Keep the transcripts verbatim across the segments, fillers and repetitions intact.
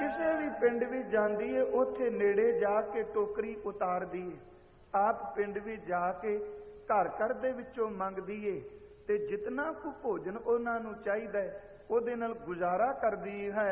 ਕਿਸੇ ਵੀ ਪਿੰਡ ਵਿੱਚ ਜਾਂਦੀ ਏ, ਉੱਥੇ ਨੇੜੇ ਜਾ ਕੇ ਟੋਕਰੀ ਉਤਾਰਦੀ ਏ। ਆਪ ਪਿੰਡ ਵਿੱਚ ਜਾ ਕੇ ਘਰ ਘਰ ਦੇ ਵਿੱਚੋਂ ਮੰਗਦੀ ਏ ਤੇ ਜਿਤਨਾ ਕੁ ਭੋਜਨ ਉਹਨਾਂ ਨੂੰ ਚਾਹੀਦਾ ਹੈ ਉਹਦੇ ਨਾਲ ਗੁਜ਼ਾਰਾ ਕਰਦੀ ਹੈ।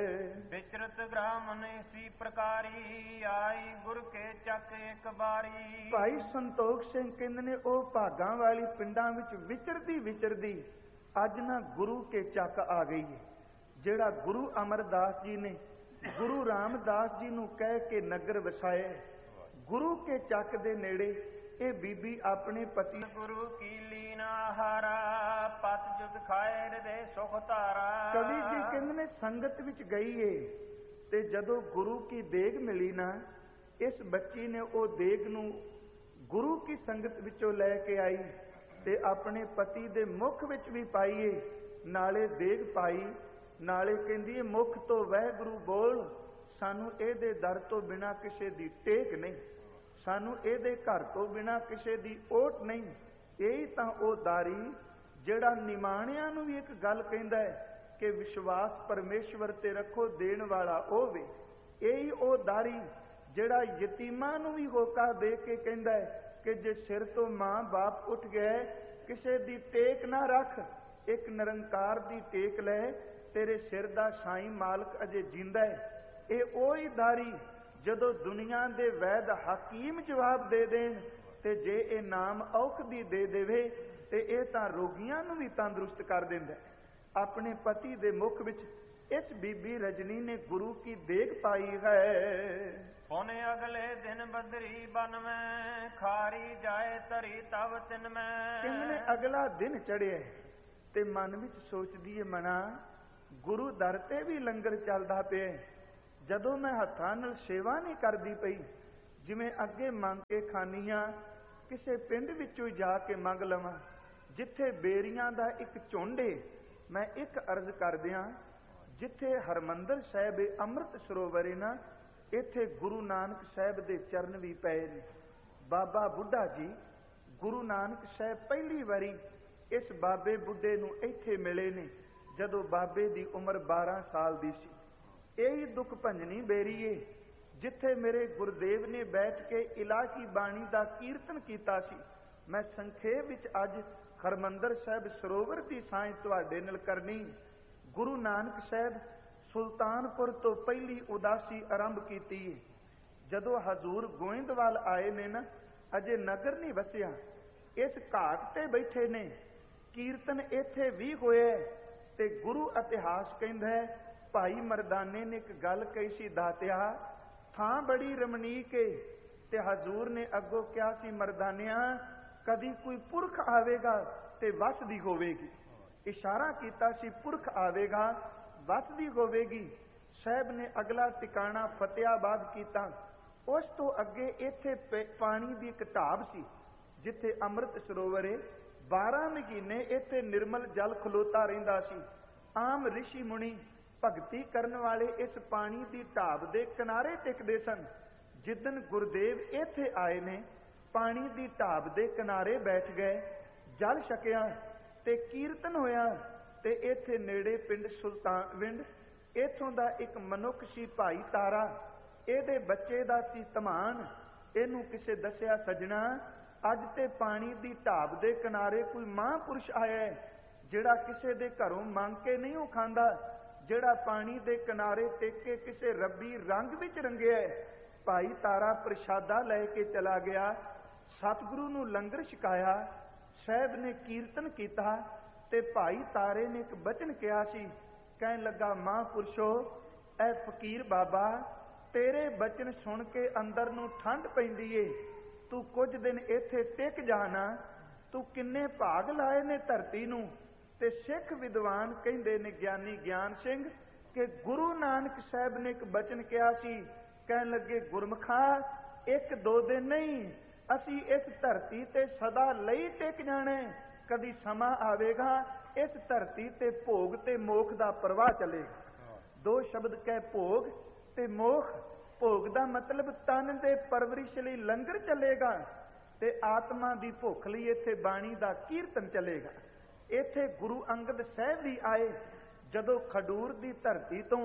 ਵਿਚਰਤ ਗ੍ਰਾਮਨ ਇਸੀ ਪ੍ਰਕਾਰੀ, ਆਈ ਗੁਰ ਕੇ ਚੱਕ ਇੱਕ ਬਾਰੀ। ਭਾਈ ਸੰਤੋਖ ਸਿੰਘ ਕਹਿੰਦੇ ਨੇ ਉਹ ਭਾਗਾਂ ਵਾਲੀ ਪਿੰਡਾਂ ਵਿੱਚ ਵਿਚਰਦੀ ਵਿਚਰਦੀ ਅੱਜ ਨਾ ਗੁਰੂ ਕੇ ਚੱਕ ਆ ਗਈ ਹੈ। ਜਿਹੜਾ ਗੁਰੂ ਅਮਰਦਾਸ ਜੀ ਨੇ ਗੁਰੂ ਰਾਮਦਾਸ ਜੀ ਨੂੰ ਕਹਿ ਕੇ ਨਗਰ ਵਸਾਇਆ, ਗੁਰੂ ਕੇ ਚੱਕ ਦੇ ਨੇੜੇ ਇਹ ਬੀਬੀ ਆਪਣੇ ਪਤੀ ਗੁਰੂ ਕੀ ਲੀਨਾ ਹਾਰਾ, ਪਤ ਜੁਗ ਖਾਏ ਹਿਰਦੇ ਸੁਖ ਧਾਰਾ। ਕਵੀ ਜੀ ਕਹਿੰਦੇ ਨੇ ਸੰਗਤ ਵਿੱਚ ਗਈ ਏ ਤੇ ਜਦੋਂ ਗੁਰੂ ਕੀ ਦੇਗ ਮਿਲੀ ਨਾ, ਇਸ ਬੱਚੀ ਨੇ ਉਹ ਦੇਗ ਨੂੰ ਗੁਰੂ ਕੀ ਸੰਗਤ ਵਿੱਚੋਂ ਲੈ ਕੇ ਆਈ ਤੇ ਆਪਣੇ ਪਤੀ ਦੇ ਮੁਖ ਵਿੱਚ ਵੀ ਪਾਈਏ, ਨਾਲੇ ਦੇਗ ਪਾਈ, ਨਾਲੇ ਕਹਿੰਦੀ ਮੁਖ ਤੋਂ ਵਾਹਿਗੁਰੂ ਬੋਲ, ਸਾਨੂੰ ਇਹਦੇ ਦਰ ਤੋਂ ਬਿਨਾਂ ਕਿਸੇ ਦੀ ਟੇਕ ਨਹੀਂ, ਸਾਨੂੰ ਇਹਦੇ ਘਰ ਤੋਂ ਬਿਨਾਂ ਕਿਸੇ ਦੀ ਓਟ ਨਹੀਂ। ਇਹੀ ਤਾਂ ਉਹ ਦਾਰੀ ਜਿਹੜਾ ਨਿਮਾਣਿਆਂ ਨੂੰ ਵੀ ਇੱਕ ਗੱਲ ਕਹਿੰਦਾ ਹੈ ਕਿ ਵਿਸ਼ਵਾਸ ਪਰਮੇਸ਼ਵਰ ਤੇ ਰੱਖੋ, ਦੇਣ ਵਾਲਾ ਉਹ ਵੇ। ਇਹੀ ਉਹ ਦਾਰੀ ਜਿਹੜਾ ਯਤੀਮਾਂ ਨੂੰ ਵੀ ਹੋਕਾ ਦੇ ਕੇ ਕਹਿੰਦਾ ਹੈ ਕਿ ਜੇ ਸਿਰ ਤੋਂ ਮਾਂ ਬਾਪ ਉੱਠ ਗਏ ਕਿਸੇ ਦੀ ਟੇਕ ਨਾ ਰੱਖ, ਇੱਕ ਨਿਰੰਕਾਰ ਦੀ ਟੇਕ ਲੈ, ਤੇਰੇ ਸਿਰ ਦਾ ਸਾਈਂ ਮਾਲਕ ਅਜੇ ਜਿੰਦਾ ਹੈ। ਇਹ ਉਹੀ ਦਾਰੀ ਜਦੋਂ ਦੁਨੀਆ ਦੇ ਵੈਦ ਹਕੀਮ ਜਵਾਬ ਦੇ ਦੇਣ ਤੇ ਜੇ ਇਹ ਨਾਮ ਔਖਦੀ ਦੇ ਦੇਵੇ ਤੇ ਇਹ ਤਾਂ ਰੋਗੀਆਂ ਨੂੰ ਵੀ ਤੰਦਰੁਸਤ ਕਰ ਦਿੰਦਾ। ਆਪਣੇ ਪਤੀ ਦੇ ਮੁਖ ਵਿੱਚ ਇਸ ਬੀਬੀ ਰਜਨੀ ਨੇ ਗੁਰੂ ਕੀ ਦੇਗ ਪਾਈ ਹੈ। ਉਹਨੇ ਅਗਲੇ ਦਿਨ ਬਦਰੀ ਬਨ ਮੈਂ, ਖਾਰੀ ਜਾਏ ਤਰੀ ਤਵ ਤਿਨ ਮੈਂ। ਕਿੰਨੇ ਅਗਲਾ ਦਿਨ ਚੜਿਆ ਤੇ ਮਨ ਵਿੱਚ ਸੋਚਦੀ ਏ ਮਨਾ, ਗੁਰੂ ਦਰ ਤੇ ਵੀ ਲੰਗਰ ਚੱਲਦਾ ਪਿਆ, ਜਦੋਂ ਮੈਂ ਹੱਥਾਂ ਨਾਲ ਸੇਵਾ ਨਹੀਂ ਕਰਦੀ ਪਈ, ਜਿਵੇਂ ਅੱਗੇ ਮੰਗ ਕੇ ਖਾਨੀਆਂ ਕਿਸੇ ਪਿੰਡ ਵਿੱਚੋਂ ਜਾ ਕੇ ਮੰਗ ਲਵਾਂ ਜਿੱਥੇ ਬੇਰੀਆਂ ਦਾ ਇੱਕ ਝੁੰਡ ਏ। ਮੈਂ ਇੱਕ ਅਰਜ਼ ਕਰਦਿਆਂ, ਜਿੱਥੇ ਹਰਮੰਦਰ ਸਾਹਿਬ ਏ, ਅੰਮ੍ਰਿਤ ਸਰੋਵਰ ਏ ਨਾ, ਇੱਥੇ ਗੁਰੂ ਨਾਨਕ ਸਾਹਿਬ ਦੇ ਚਰਨ ਵੀ ਪਏ ਨੇ। ਬਾਬਾ ਬੁੱਢਾ ਜੀ ਗੁਰੂ ਨਾਨਕ ਸਾਹਿਬ ਪਹਿਲੀ ਵਾਰੀ ਇਸ ਬਾਬੇ ਬੁੱਢੇ ਨੂੰ ਇੱਥੇ ਮਿਲੇ ਨੇ ਜਦੋਂ ਬਾਬੇ ਦੀ ਉਮਰ ਬਾਰਾਂ ਸਾਲ ਦੀ ਸੀ। ਇਹੀ ਦੁੱਖ ਭੰਜਨੀ ਬੇਰੀ ਏ ਜਿੱਥੇ ਮੇਰੇ ਗੁਰਦੇਵ ਨੇ ਬੈਠ ਕੇ ਇਲਾਹੀ ਬਾਣੀ ਦਾ ਕੀਰਤਨ ਕੀਤਾ ਸੀ। ਮੈਂ ਸੰਖੇਪ ਵਿੱਚ ਅੱਜ ਹਰਮੰਦਰ ਸਾਹਿਬ ਸਰੋਵਰ ਦੀ ਸਾਂਝ ਤੁਹਾਡੇ ਨਾਲ ਕਰਨੀ। ਗੁਰੂ ਨਾਨਕ ਸਾਹਿਬ ਸੁਲਤਾਨਪੁਰ ਤੋਂ ਪਹਿਲੀ ਉਦਾਸੀ ਆਰੰਭ ਕੀਤੀ ਏ। ਜਦੋਂ ਹਜ਼ੂਰ ਗੋਇੰਦਵਾਲ ਆਏ ਨੇ ਨਾ, ਅਜੇ ਨਗਰ ਨਹੀਂ ਵਸਿਆ, ਇਸ ਘਾਟ ਤੇ ਬੈਠੇ ਨੇ, ਕੀਰਤਨ ਇੱਥੇ ਵੀ ਹੋਇਆ ਤੇ ਗੁਰੂ ਇਤਿਹਾਸ ਕਹਿੰਦਾ ਹੈ ਭਾਈ ਮਰਦਾਨੇ ਨੇ ਇੱਕ ਗੱਲ ਕਹੀ ਸੀ, ਦਾਤਿਆ ਥਾਂ ਬੜੀ ਰਮਣੀਕ ਏ, ਤੇ ਹਜ਼ੂਰ ਨੇ ਅੱਗੋਂ ਕਿਹਾ ਸੀ ਮਰਦਾਨਿਆਂ ਕਦੀ ਕੋਈ ਪੁਰਖ ਆਵੇਗਾ ਤੇ ਵਸਦੀ ਹੋਵੇਗੀ। ਇਸ਼ਾਰਾ ਕੀਤਾ ਸੀ ਪੁਰਖ ਆਵੇਗਾ ਵਸਦੀ ਹੋਵੇਗੀ। ਸਾਹਿਬ ਨੇ ਅਗਲਾ ਟਿਕਾਣਾ ਫਤਿਆਬਾਦ ਕੀਤਾ। ਉਸ ਤੋਂ ਅੱਗੇ ਇੱਥੇ ਪਾਣੀ ਦੀ ਇੱਕ ਢਾਬ ਸੀ ਜਿੱਥੇ ਅੰਮ੍ਰਿਤ ਸਰੋਵਰ ਏ। ਬਾਰਾਂ ਮਹੀਨੇ ਇੱਥੇ ਨਿਰਮਲ ਜਲ ਖਲੋਤਾ ਰਹਿੰਦਾ ਸੀ। ਆਮ ਰਿਸ਼ੀ ਮੁਨੀ ਭਗਤੀ ਕਰਨ ਵਾਲੇ ਇਸ ਪਾਣੀ ਦੀ ਢਾਬ ਦੇ ਕਿਨਾਰੇ ਟਿਕਦੇ ਸਨ। ਜਿੱਦਣ ਗੁਰਦੇਵ ਇੱਥੇ ਆਏ ਨੇ, ਪਾਣੀ ਦੀ ਢਾਬ ਦੇ ਕਿਨਾਰੇ ਬੈਠ ਗਏ, ਜਲ ਛਕਿਆ ਤੇ ਕੀਰਤਨ ਹੋਇਆ। ਤੇ ਇੱਥੇ ਨੇੜੇ ਪਿੰਡ ਸੁਲਤਾਨਵਿੰਡ, ਇੱਥੋਂ ਦਾ ਇੱਕ ਮਨੁੱਖ ਸੀ ਭਾਈ ਤਾਰਾ, ਇਹਦੇ ਬੱਚੇ ਦਾ ਸੀ ਧਮਾਨ। ਇਹਨੂੰ ਕਿਸੇ ਦੱਸਿਆ, ਸੱਜਣਾ ਅੱਜ ਤੇ ਪਾਣੀ ਦੀ ਢਾਬ ਦੇ ਕਿਨਾਰੇ ਕੋਈ ਮਹਾਂਪੁਰਸ਼ ਆਇਆ ਜਿਹੜਾ ਕਿਸੇ ਦੇ ਘਰੋਂ ਮੰਗ ਕੇ ਨਹੀਂ ਉਹ ਖਾਂਦਾ, ਜਿਹੜਾ ਪਾਣੀ ਦੇ ਕਿਨਾਰੇ ਟਿਕ ਕੇ ਕਿਸੇ ਰੱਬੀ ਰੰਗ ਵਿੱਚ ਰੰਗਿਆ। ਭਾਈ ਤਾਰਾ ਪ੍ਰਸ਼ਾਦਾ ਲੈ ਕੇ ਚਲਾ ਗਿਆ, ਸਤਿਗੁਰੂ ਨੂੰ ਲੰਗਰ ਛਕਾਇਆ, ਸਾਹਿਬ ਨੇ ਕੀਰਤਨ ਕੀਤਾ ਤੇ ਭਾਈ ਤਾਰੇ ਨੇ ਇੱਕ ਬਚਨ ਕਿਹਾ ਸੀ। ਕਹਿਣ ਲੱਗਾ, ਮਹਾਂਪੁਰਸ਼ੋ ਐ ਫਕੀਰ ਬਾਬਾ ਤੇਰੇ ਬਚਨ ਸੁਣ ਕੇ ਅੰਦਰ ਨੂੰ ਠੰਡ ਪੈਂਦੀ ਏ, ਤੂੰ ਕੁਝ ਦਿਨ ਇੱਥੇ ਟਿਕ ਜਾਣਾ। ਤੂੰ ਕਿੰਨੇ ਭਾਗ ਲਾਏ ਨੇ ਧਰਤੀ ਨੂੰ। ਤੇ ਸਿੱਖ ਵਿਦਵਾਨ ਕਹਿੰਦੇ ਨੇ, ਗਿਆਨੀ ਗਿਆਨ ਸਿੰਘ, ਕਿ ਗੁਰੂ ਨਾਨਕ ਸਾਹਿਬ ਨੇ ਇੱਕ ਬਚਨ ਕਿਹਾ ਸੀ। ਕਹਿਣ ਲੱਗੇ, ਗੁਰਮਖਾ ਇੱਕ ਦੋ ਦਿਨ ਨਹੀਂ, ਅਸੀਂ ਇਸ ਧਰਤੀ ਤੇ ਸਦਾ ਲਈ ਟਿਕ ਜਾਣਾ। ਕਦੀ ਸਮਾਂ ਆਵੇਗਾ ਇਸ ਧਰਤੀ ਤੇ ਭੋਗ ਤੇ ਮੋਖ ਦਾ ਪ੍ਰਵਾਹ ਚੱਲੇਗਾ। ਦੋ ਸ਼ਬਦ ਕਹਿ, ਭੋਗ ਤੇ ਮੋਖ। ਭੋਗ ਦਾ ਮਤਲਬ ਤਨ ਦੇ ਪਰਵਰਿਸ਼ ਲਈ ਲੰਗਰ ਚੱਲੇਗਾ ਤੇ ਆਤਮਾ ਦੀ ਭੁੱਖ ਲਈ ਇੱਥੇ ਬਾਣੀ ਦਾ ਕੀਰਤਨ ਚੱਲੇਗਾ। ਇੱਥੇ ਗੁਰੂ ਅੰਗਦ ਸਾਹਿਬ ਵੀ ਆਏ ਜਦੋਂ ਖਡੂਰ ਦੀ ਧਰਤੀ ਤੋਂ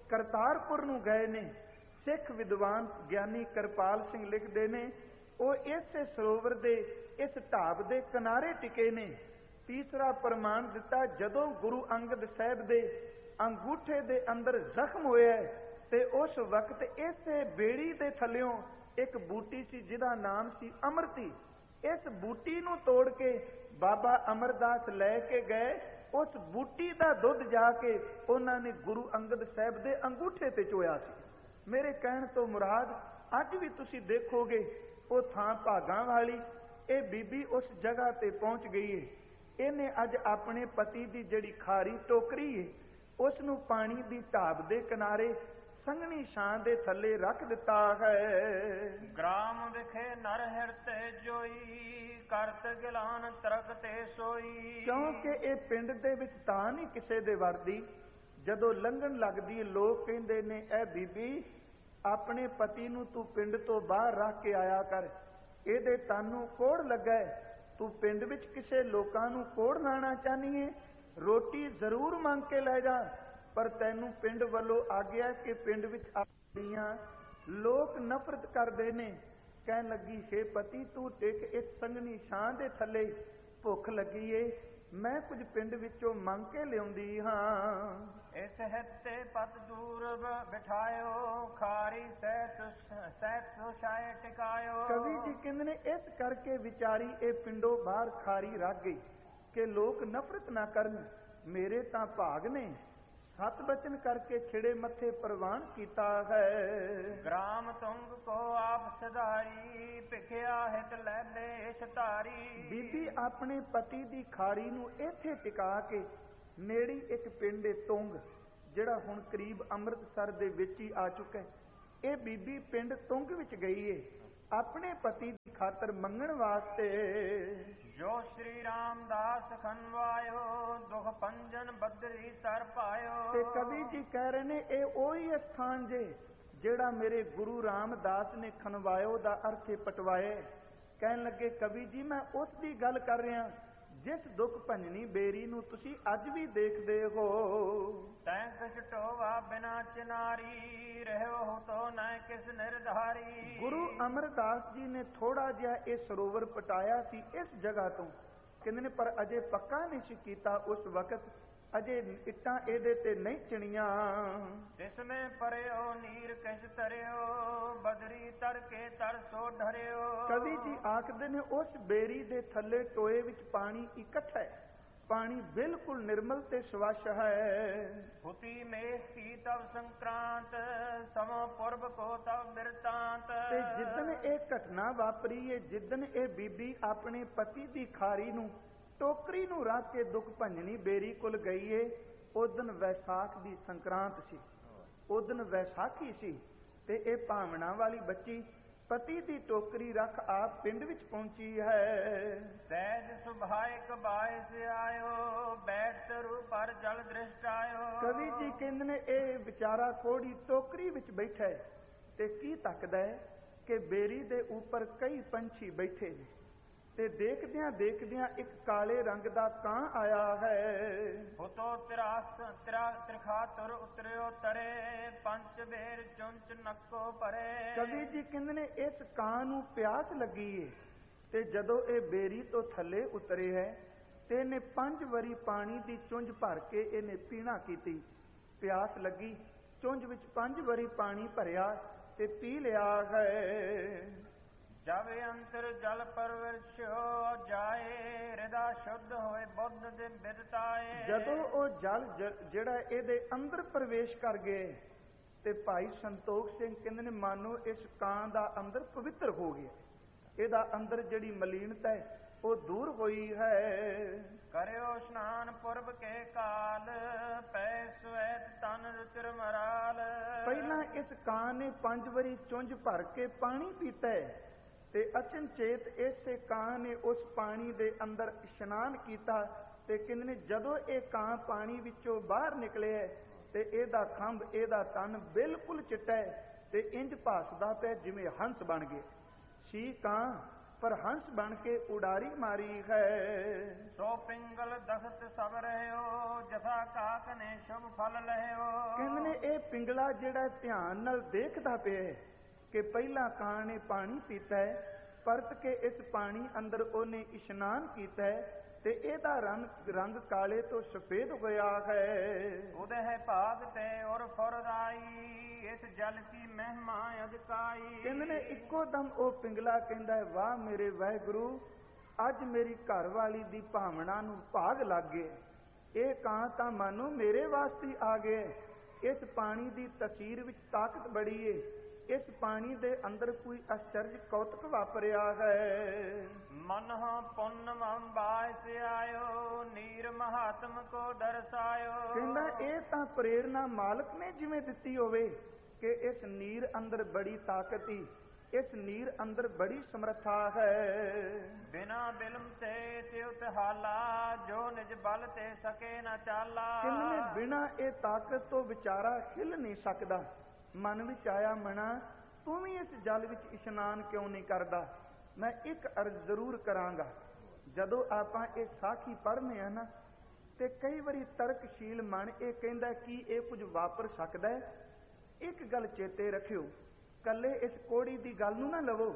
ਕਰਤਾਰਪੁਰ ਨੂੰ ਗਏ ਨੇ। ਸਿੱਖ ਵਿਦਵਾਨ ਗਿਆਨੀ ਕਿਰਪਾਲ ਸਿੰਘ ਲਿਖਦੇ ਨੇ, ਉਹ ਇਸੇ ਸਰੋਵਰ ਦੇ ਇਸ ਢਾਬ ਦੇ ਕਿਨਾਰੇ ਟਿਕੇ ਨੇ। ਤੀਸਰਾ ਪ੍ਰਮਾਣ ਦਿੱਤਾ, ਜਦੋਂ ਗੁਰੂ ਅੰਗਦ ਸਾਹਿਬ ਦੇ ਅੰਗੂਠੇ ਦੇ ਅੰਦਰ ਜ਼ਖਮ ਹੋਇਆ ਤੇ ਉਸ ਵਕਤ ਇਸੇ ਬੇੜੀ ਦੇ ਥੱਲਿਓਂ ਇੱਕ ਬੂਟੀ ਸੀ ਜਿਹਦਾ ਨਾਮ ਸੀ ਅੰਮ੍ਰਿਤੀ। ਇਸ ਬੂਟੀ ਨੂੰ ਤੋੜ ਕੇ ਬਾਬਾ ਅਮਰਦਾਸ ਲੈ ਕੇ ਗਏ। ਉਸ ਬੂਟੀ ਦਾ ਦੁੱਧ ਜਾ ਕੇ ਉਹਨਾਂ ਨੇ ਗੁਰੂ ਅੰਗਦ ਸਾਹਿਬ ਦੇ ਅੰਗੂਠੇ ਤੇ ਚੋਇਆ ਸੀ। ਮੇਰੇ ਕਹਿਣ ਤੋਂ ਮੁਰਾਦ, ਅੱਜ ਵੀ ਤੁਸੀਂ ਦੇਖੋਗੇ ਉਹ ਥਾਂ ਭਾਗਾਂ ਵਾਲੀ, ਇਹ ਬੀਬੀ ਉਸ ਜਗ੍ਹਾ ਤੇ ਪਹੁੰਚ ਗਈ ਏ। ਇਹਨੇ ਅੱਜ ਆਪਣੇ ਪਤੀ ਦੀ ਜਿਹੜੀ ਖਾਰੀ ਟੋਕਰੀ ਏ ਉਸ ਨੂੰ ਪਾਣੀ ਦੀ ਢਾਬ ਦੇ ਕਿਨਾਰੇ ਸੰਘਣੀ ਛਾਂ ਦੇ ਥੱਲੇ ਰੱਖ ਦਿੱਤਾ ਹੈ। ਗ੍ਰਾਮ ਵਿਖੇ ਨਰ ਹਿਰਤੇ ਜੋਈ, ਕਰਤ ਗਿਲਾਨ ਤਰਕ ਤੇ ਸੋਈ। ਕਿਉਂਕਿ ਇਹ ਪਿੰਡ ਦੇ ਵਿੱਚ ਤਾਂ ਨਹੀਂ ਕਿਸੇ ਦੇ ਵਰਦੀ, ਜਦੋਂ ਲੰਘਣ ਲੱਗਦੀ ਲੋਕ ਕਹਿੰਦੇ ਨੇ, ਇਹ ਬੀਬੀ ਆਪਣੇ ਪਤੀ ਨੂੰ ਤੂੰ ਪਿੰਡ ਤੋਂ ਬਾਹਰ ਰੱਖ ਕੇ ਆਇਆ ਕਰ, ਇਹਦੇ ਤਾਨੂੰ ਕੋੜ ਲੱਗਾ, ਤੂੰ ਪਿੰਡ ਵਿੱਚ ਕਿਸੇ ਲੋਕਾਂ ਨੂੰ ਕੋੜ ਲਾਣਾ ਚਾਹਨੀ ਏ, ਰੋਟੀ ਜ਼ਰੂਰ ਮੰਗ ਕੇ ਲੈ ਜਾ, ਪਰ ਤੈਨੂੰ ਪਿੰਡ ਵੱਲੋਂ ਆਗਿਆ ਕਿ ਪਿੰਡ ਵਿੱਚ ਆਉਂਦੀਆਂ ਲੋਕ ਨਫ਼ਰਤ ਕਰਦੇ ਨੇ। ਕਹਿਣ ਲੱਗੀ, ਹੇ ਪਤੀ ਤੂੰ ਟਿਕ ਇਸ ਸੰਘਣੀ ਛਾਂ ਦੇ ਥੱਲੇ, ਭੁੱਖ ਲੱਗੀ ਏ, ਮੈਂ ਕੁਝ ਪਿੰਡ ਵਿੱਚੋਂ ਮੰਗ ਕੇ ਲਿਆਉਂਦੀ ਹਾਂ। ਇਸ ਹਿੱਤੇ ਪਤ ਦੂਰ ਬਿਠਾਇਓ, ਖਾਰੀ ਸਹਿਤ ਸਹਿਤ ਸੁਸ਼ਾਏ ਟਿਕਾਇਓ। ਕਵੀ ਜੀ ਕਹਿੰਦੇ ਨੇ, ਇਸ ਕਰਕੇ ਵਿਚਾਰੀ ਇਹ ਪਿੰਡੋਂ ਬਾਹਰ ਖਾਰੀ ਰੱਖ ਗਈ ਕਿ ਲੋਕ ਨਫ਼ਰਤ ਨਾ ਕਰਨ। ਮੇਰੇ ਤਾਂ ਭਾਗ ਨੇ, ਸਤ ਬਚਨ ਕਰਕੇ ਖਿੜੇ ਮੱਥੇ ਪ੍ਰਵਾਨ ਕੀਤਾ ਹੈ। ਗ੍ਰਾਮ ਤੁੰਗ ਕੋ ਆਪ ਸਦਾਰੀ, ਭਿਖਿਆ ਹਿਤ ਲੈ ਦੇਸ਼ ਧਾਰੀ। ਬੀਬੀ ਆਪਣੇ ਪਤੀ ਦੀ ਖਾਰੀ ਨੂੰ ਇੱਥੇ ਟਿਕਾ ਕੇ ਨੇੜੀ ਇੱਕ ਪਿੰਡ ਏ ਤੁੰਗ, ਜਿਹੜਾ ਹੁਣ ਕਰੀਬ ਅੰਮ੍ਰਿਤਸਰ ਦੇ ਵਿੱਚ ਹੀ ਆ ਚੁੱਕਾ ਹੈ। ਇਹ ਬੀਬੀ ਪਿੰਡ ਤੁੰਗ ਵਿੱਚ ਗਈ ਏ ਆਪਣੇ ਪਤੀ ਦੀ ਖਾਤਰ ਮੰਗਣ ਵਾਸਤੇ। ਜੋ ਸ਼੍ਰੀ ਰਾਮਦਾਸ ਖਨਵਾਇਓ, ਦੁਖ ਪੰਜਨ ਬਦਰੀ ਤਰ ਪਾਇਓ। ਤੇ ਕਵੀ ਜੀ ਕਹਿ ਰਹੇ ਨੇ, ਇਹ ਉਹੀ ਸਥਾਨ ਜੇ ਜਿਹੜਾ ਮੇਰੇ ਗੁਰੂ ਰਾਮਦਾਸ ਨੇ ਖਨਵਾਇਓ ਦਾ ਅਰਥ ਪਟਵਾਏ। ਕਹਿਣ ਲੱਗੇ, ਕਵੀ ਜੀ ਮੈਂ ਉਸ ਦੀ ਗੱਲ ਕਰ ਰਿਹਾ ਜਿਸ ਦੁੱਖ ਭੰਜਨੀ ਬੇਰੀ ਨੂੰ ਤੁਸੀਂ ਅੱਜ ਵੀ ਦੇਖਦੇ ਹੋ। ਤੈਂ ਕਿਛ ਟੋਵਾ ਬਿਨਾ ਚਿਨਾਰੀ, ਰਹਿਓ ਤੋ ਨਾ ਕਿਸ ਨਿਰਧਾਰੀ। ਗੁਰੂ ਅਮਰਦਾਸ ਜੀ ਨੇ ਥੋੜਾ ਜਿਹਾ ਇਹ ਸਰੋਵਰ ਪਟਾਇਆ ਸੀ ਇਸ ਜਗ੍ਹਾ ਤੋਂ, ਕਹਿੰਦੇ ਨੇ, ਪਰ ਅਜੇ ਪੱਕਾ ਨਹੀਂ ਸੀ ਕੀਤਾ ਉਸ ਵਕਤ, ਅਜੇ ਇੱਟਾਂ ਇਹਦੇ ਤੇ ਨਹੀਂ ਚਿਣੀਆਂ। ਜਿਸਮੇ ਪਰਿਓ ਨੀਰ ਕਿਛ ਤਰਿਓ, ਬਦਰੀ ਤਰ ਕੇ ਤਰ ਸੋ ਢਰਿਓ। ਕਵੀ ਜੀ ਆਖਦੇ ਨੇ, ਉਸ ਬੇਰੀ ਦੇ ਥੱਲੇ ਟੋਏ ਵਿੱਚ ਪਾਣੀ ਇਕੱਠਾ ਹੈ, ਪਾਣੀ ਬਿਲਕੁਲ ਨਿਰਮਲ ਤੇ ਸਵੱਛ ਹੈ। ਹੁਤੀ ਮੇਘ ਕੀ ਤਵ ਸੰਕ੍ਰਾਂਤ, ਸਮੋ ਪੁਰਬ ਕੋ ਤਵ ਬਿਰਤਾਂਤ। ਤੇ ਜਿੱਦਣ ਇਹ ਘਟਨਾ ਵਾਪਰੀ ਏ, ਜਿੱਦਣ ਇਹ ਬੀਬੀ ਆਪਣੇ ਪਤੀ ਦੀ ਖਾਰੀ ਨੂੰ ਟੋਕਰੀ ਨੂੰ ਰੱਖ ਕੇ ਦੁੱਖ ਭੰਜਨੀ ਬੇਰੀ ਕੋਲ ਗਈ ਏ, ਉਸ ਦਿਨ ਵੈਸਾਖ ਦੀ ਸੰਕਰਾਂਤ ਸੀ, ਉਸ ਦਿਨ ਵੈਸਾਖੀ ਸੀ। ਤੇ ਇਹ ਭਾਵਨਾ ਵਾਲੀ ਬੱਚੀ ਪਤੀ ਦੀ ਟੋਕਰੀ ਰੱਖ ਆਪ ਪਿੰਡ ਵਿੱਚ ਪਹੁੰਚੀ ਹੈ। ਸਹਿਜ ਸੁਭਾਇਕ ਬਾਇਸ ਆਇਓ, ਬੈਠ ਤਰੂ ਪਰ ਜਲ ਦ੍ਰਿਸ਼ਟ ਆਇਓ। ਕਵੀ ਜੀ ਕਹਿੰਦੇ ਨੇ, ਇਹ ਵਿਚਾਰਾ ਕੋੜੀ ਟੋਕਰੀ ਵਿੱਚ ਬੈਠਾ ਹੈ ਤੇ ਕੀ ਤੱਕਦਾ ਹੈ ਕਿ ਬੇਰੀ ਦੇ ਉੱਪਰ ਕਈ ਪੰਛੀ ਬੈਠੇ ਨੇ, ਤੇ ਦੇਖਦਿਆਂ ਦੇਖਦਿਆਂ ਇੱਕ ਕਾਲੇ ਰੰਗ ਦਾ ਕਾਂ ਆਇਆ ਹੈ। ਹੁਤੋ ਤਿਰਾਸ ਤਿਰਾ ਤਿਰਖਾ ਤੁਰ ਉਤਰਿਓ ਤਰੇ, ਪੰਚ ਬੇਰ ਚੁੰਚ ਨੱਕੋ ਭਰੇ। ਕਵੀ ਜੀ ਕਹਿੰਦੇ ਨੇ, ਇਸ ਕਾਂ ਨੂੰ ਪਿਆਸ ਲੱਗੀ ਏ, ਤੇ ਜਦੋਂ ਇਹ ਬੇਰੀ ਤੋਂ ਥੱਲੇ ਉਤਰੇ ਹੈ ਤੇ ਇਹਨੇ ਪੰਜ ਵਾਰੀ ਪਾਣੀ ਦੀ ਚੁੰਝ ਭਰ ਕੇ ਇਹਨੇ ਪੀਣਾ ਕੀਤੀ। ਪਿਆਸ ਲੱਗੀ, ਚੁੰਝ ਵਿੱਚ ਪੰਜ ਵਾਰੀ ਪਾਣੀ ਭਰਿਆ ਤੇ ਪੀ ਲਿਆ ਹੈ। ਜਬ ਅੰਤਰ ਜਲ ਪਰਵਰਸ਼ੋ ਜਾਏ, ਹਿਰਦਾ ਸ਼ੁੱਧ ਹੋਏ ਬੁੱਧ ਦੇ ਬਿਰਤਾਏ। ਜਦੋਂ ਉਹ ਜਲ ਜਿਹੜਾ ਇਹਦੇ ਅੰਦਰ ਪ੍ਰਵੇਸ਼ ਕਰ ਗਏ ਤੇ ਭਾਈ ਸੰਤੋਖ ਸਿੰਘ ਕਹਿੰਦੇ ਨੇ, ਮਾਨੋ ਇਸ ਕਾਂ ਦਾ ਅੰਦਰ ਪਵਿੱਤਰ ਹੋ ਗਿਆ, ਇਹਦਾ ਅੰਦਰ ਜਿਹੜੀ ਮਲੀਨਤਾ ਹੈ ਉਹ ਦੂਰ ਹੋਈ ਹੈ। ਕਰਿਓ ਇਸ਼ਨਾਨ ਪੁਰਬ ਕੇ ਕਾਲ, ਪੈ ਸਵੈਤ ਤਨ ਰੁਚਿਰ ਮਰਾਲ। ਪਹਿਲਾਂ ਇਸ ਕਾਂ ਨੇ ਪੰਜ ਵਾਰੀ ਚੁੰਝ ਭਰ ਕੇ ਪਾਣੀ ਪੀਤਾ ਹੈ ਤੇ ਅਚਨਚੇਤ ਇਸੇ ਕਾਂ ਨੇ ਉਸ ਪਾਣੀ ਦੇ ਅੰਦਰ ਇਸ਼ਨਾਨ ਕੀਤਾ। ਤੇ ਕਹਿੰਦੇ ਨੇ, ਜਦੋਂ ਇਹ ਕਾਂ ਪਾਣੀ ਵਿੱਚੋਂ ਬਾਹਰ ਨਿਕਲਿਆ ਤੇ ਇਹਦਾ ਖੰਭ, ਇਹਦਾ ਤਨ ਬਿਲਕੁਲ ਚਿੱਟਾ ਹੈ ਤੇ ਇੰਜ ਭਾਸਦਾ ਪਿਆ ਜਿਵੇਂ ਹੰਸ ਬਣ ਗਿਆ। ਸੀ ਕਾਂ ਪਰ ਹੰਸ ਬਣ ਕੇ ਉਡਾਰੀ ਮਾਰੀ ਹੈ। ਸੋ ਪਿੰਗਲ ਦਖਤ ਸਭ ਰਹਿਓ, ਜਥਾ ਕਾਕ ਨੇ ਸ਼ੁਭ ਫਲ ਲਹਿਓ। ਕਹਿੰਦੇ ਨੇ ਇਹ ਪਿੰਗਲਾ ਜਿਹੜਾ ਧਿਆਨ ਨਾਲ ਦੇਖਦਾ ਪਿਆ ਹੈ ਕਿ ਪਹਿਲਾਂ ਕਾਂ ਨੇ ਪਾਣੀ ਪੀਤਾ ਹੈ, ਪਰਤ ਕੇ ਇਸ ਪਾਣੀ ਅੰਦਰ ਉਹਨੇ ਇਸ਼ਨਾਨ ਕੀਤਾ ਹੈ ਤੇ ਇਹਦਾ ਰੰਗ ਰੰਗ ਕਾਲੇ ਤੋਂ ਸਫੇਦ ਹੋਇਆ ਹੈ। ਉਹਦੇ ਹੈ ਭਾਗ ਤੇ ਔਰ ਫੁਰਦਾਈ, ਇਸ ਜਲ ਕੀ ਮਹਿਮਾ ਅਧਿਕਾਈ। ਕਹਿੰਦੇ ਨੇ ਇੱਕੋ ਦਮ ਉਹ ਪਿੰਗਲਾ ਕਹਿੰਦਾ ਹੈ, ਵਾਹ ਮੇਰੇ ਵਾਹਿਗੁਰੂ, ਅੱਜ ਮੇਰੀ ਘਰ ਵਾਲੀ ਦੀ ਭਾਵਨਾ ਨੂੰ ਭਾਗ ਲੱਗ ਗਏ। ਇਹ ਕਾਂ ਤਾਂ ਮਾਨੋ ਮੇਰੇ ਵਾਸਤੇ ਆ ਗਏ। ਇਸ ਪਾਣੀ ਦੀ ਤਸੀਰ ਵਿੱਚ ਤਾਕਤ ਬੜੀ ਏ, ਇਸ ਪਾਣੀ ਦੇ ਅੰਦਰ ਕੋਈ ਅਚਰਜ ਕੌਤਕ ਵਾਪਰਿਆ ਹੈ। ਮਨ ਹਾਂ ਪੁੰਨ ਬਾਇ ਸੇ ਆਇਓ, ਨੀਰ ਮਹਾਤਮ ਕੋ ਦਰਸਾਇਓ। ਕਹਿੰਦਾ ਇਹ ਤਾਂ ਪ੍ਰੇਰਨਾ ਮਾਲਕ ਨੇ ਜਿਵੇਂ ਦਿੱਤੀ ਹੋਵੇ ਕਿ ਇਸ ਨੀਰ ਅੰਦਰ ਬੜੀ ਤਾਕਤ ਹੀ, ਇਸ ਨੀਰ ਅੰਦਰ ਬੜੀ ਸਮਰੱਥਾ ਹੈ। ਬਿਨਾ ਬਿਲਮ ਤੇ ਤਿਉ ਹਾਲਾ, ਜੋ ਨਿਜ ਬਲ ਤੇ ਸਕੇ ਨਾ ਚਾਲਾ। ਕਹਿੰਦੇ ਬਿਨਾ ਇਹ ਤਾਕਤ ਤੋਂ ਵਿਚਾਰਾ ਹਿੱਲ ਨਹੀਂ ਸਕਦਾ। ਮਨ ਵਿੱਚ ਆਇਆ, ਮਣਾ ਤੂੰ ਵੀ ਇਸ ਜਲ ਵਿੱਚ ਇਸ਼ਨਾਨ ਕਿਉਂ ਨਹੀਂ ਕਰਦਾ? ਮੈਂ ਇੱਕ ਅਰਜ਼ ਜ਼ਰੂਰ ਕਰਾਂਗਾ। ਜਦੋਂ ਆਪਾਂ ਇਹ ਸਾਖੀ ਪੜ੍ਹਨੇ ਆ ਨਾ ਤੇ ਕਈ ਵਾਰੀ ਤਰਕਸ਼ੀਲ ਮਨ ਇਹ ਕਹਿੰਦਾ ਕਿ ਇਹ ਕੁਝ ਵਾਪਰ ਸਕਦਾ ਹੈ। ਇੱਕ ਗੱਲ ਚੇਤੇ ਰੱਖਿਓ, ਕੱਲੇ ਇਸ ਕੋੜੀ ਦੀ ਗੱਲ ਨੂੰ ਨਾ ਲਵੋ,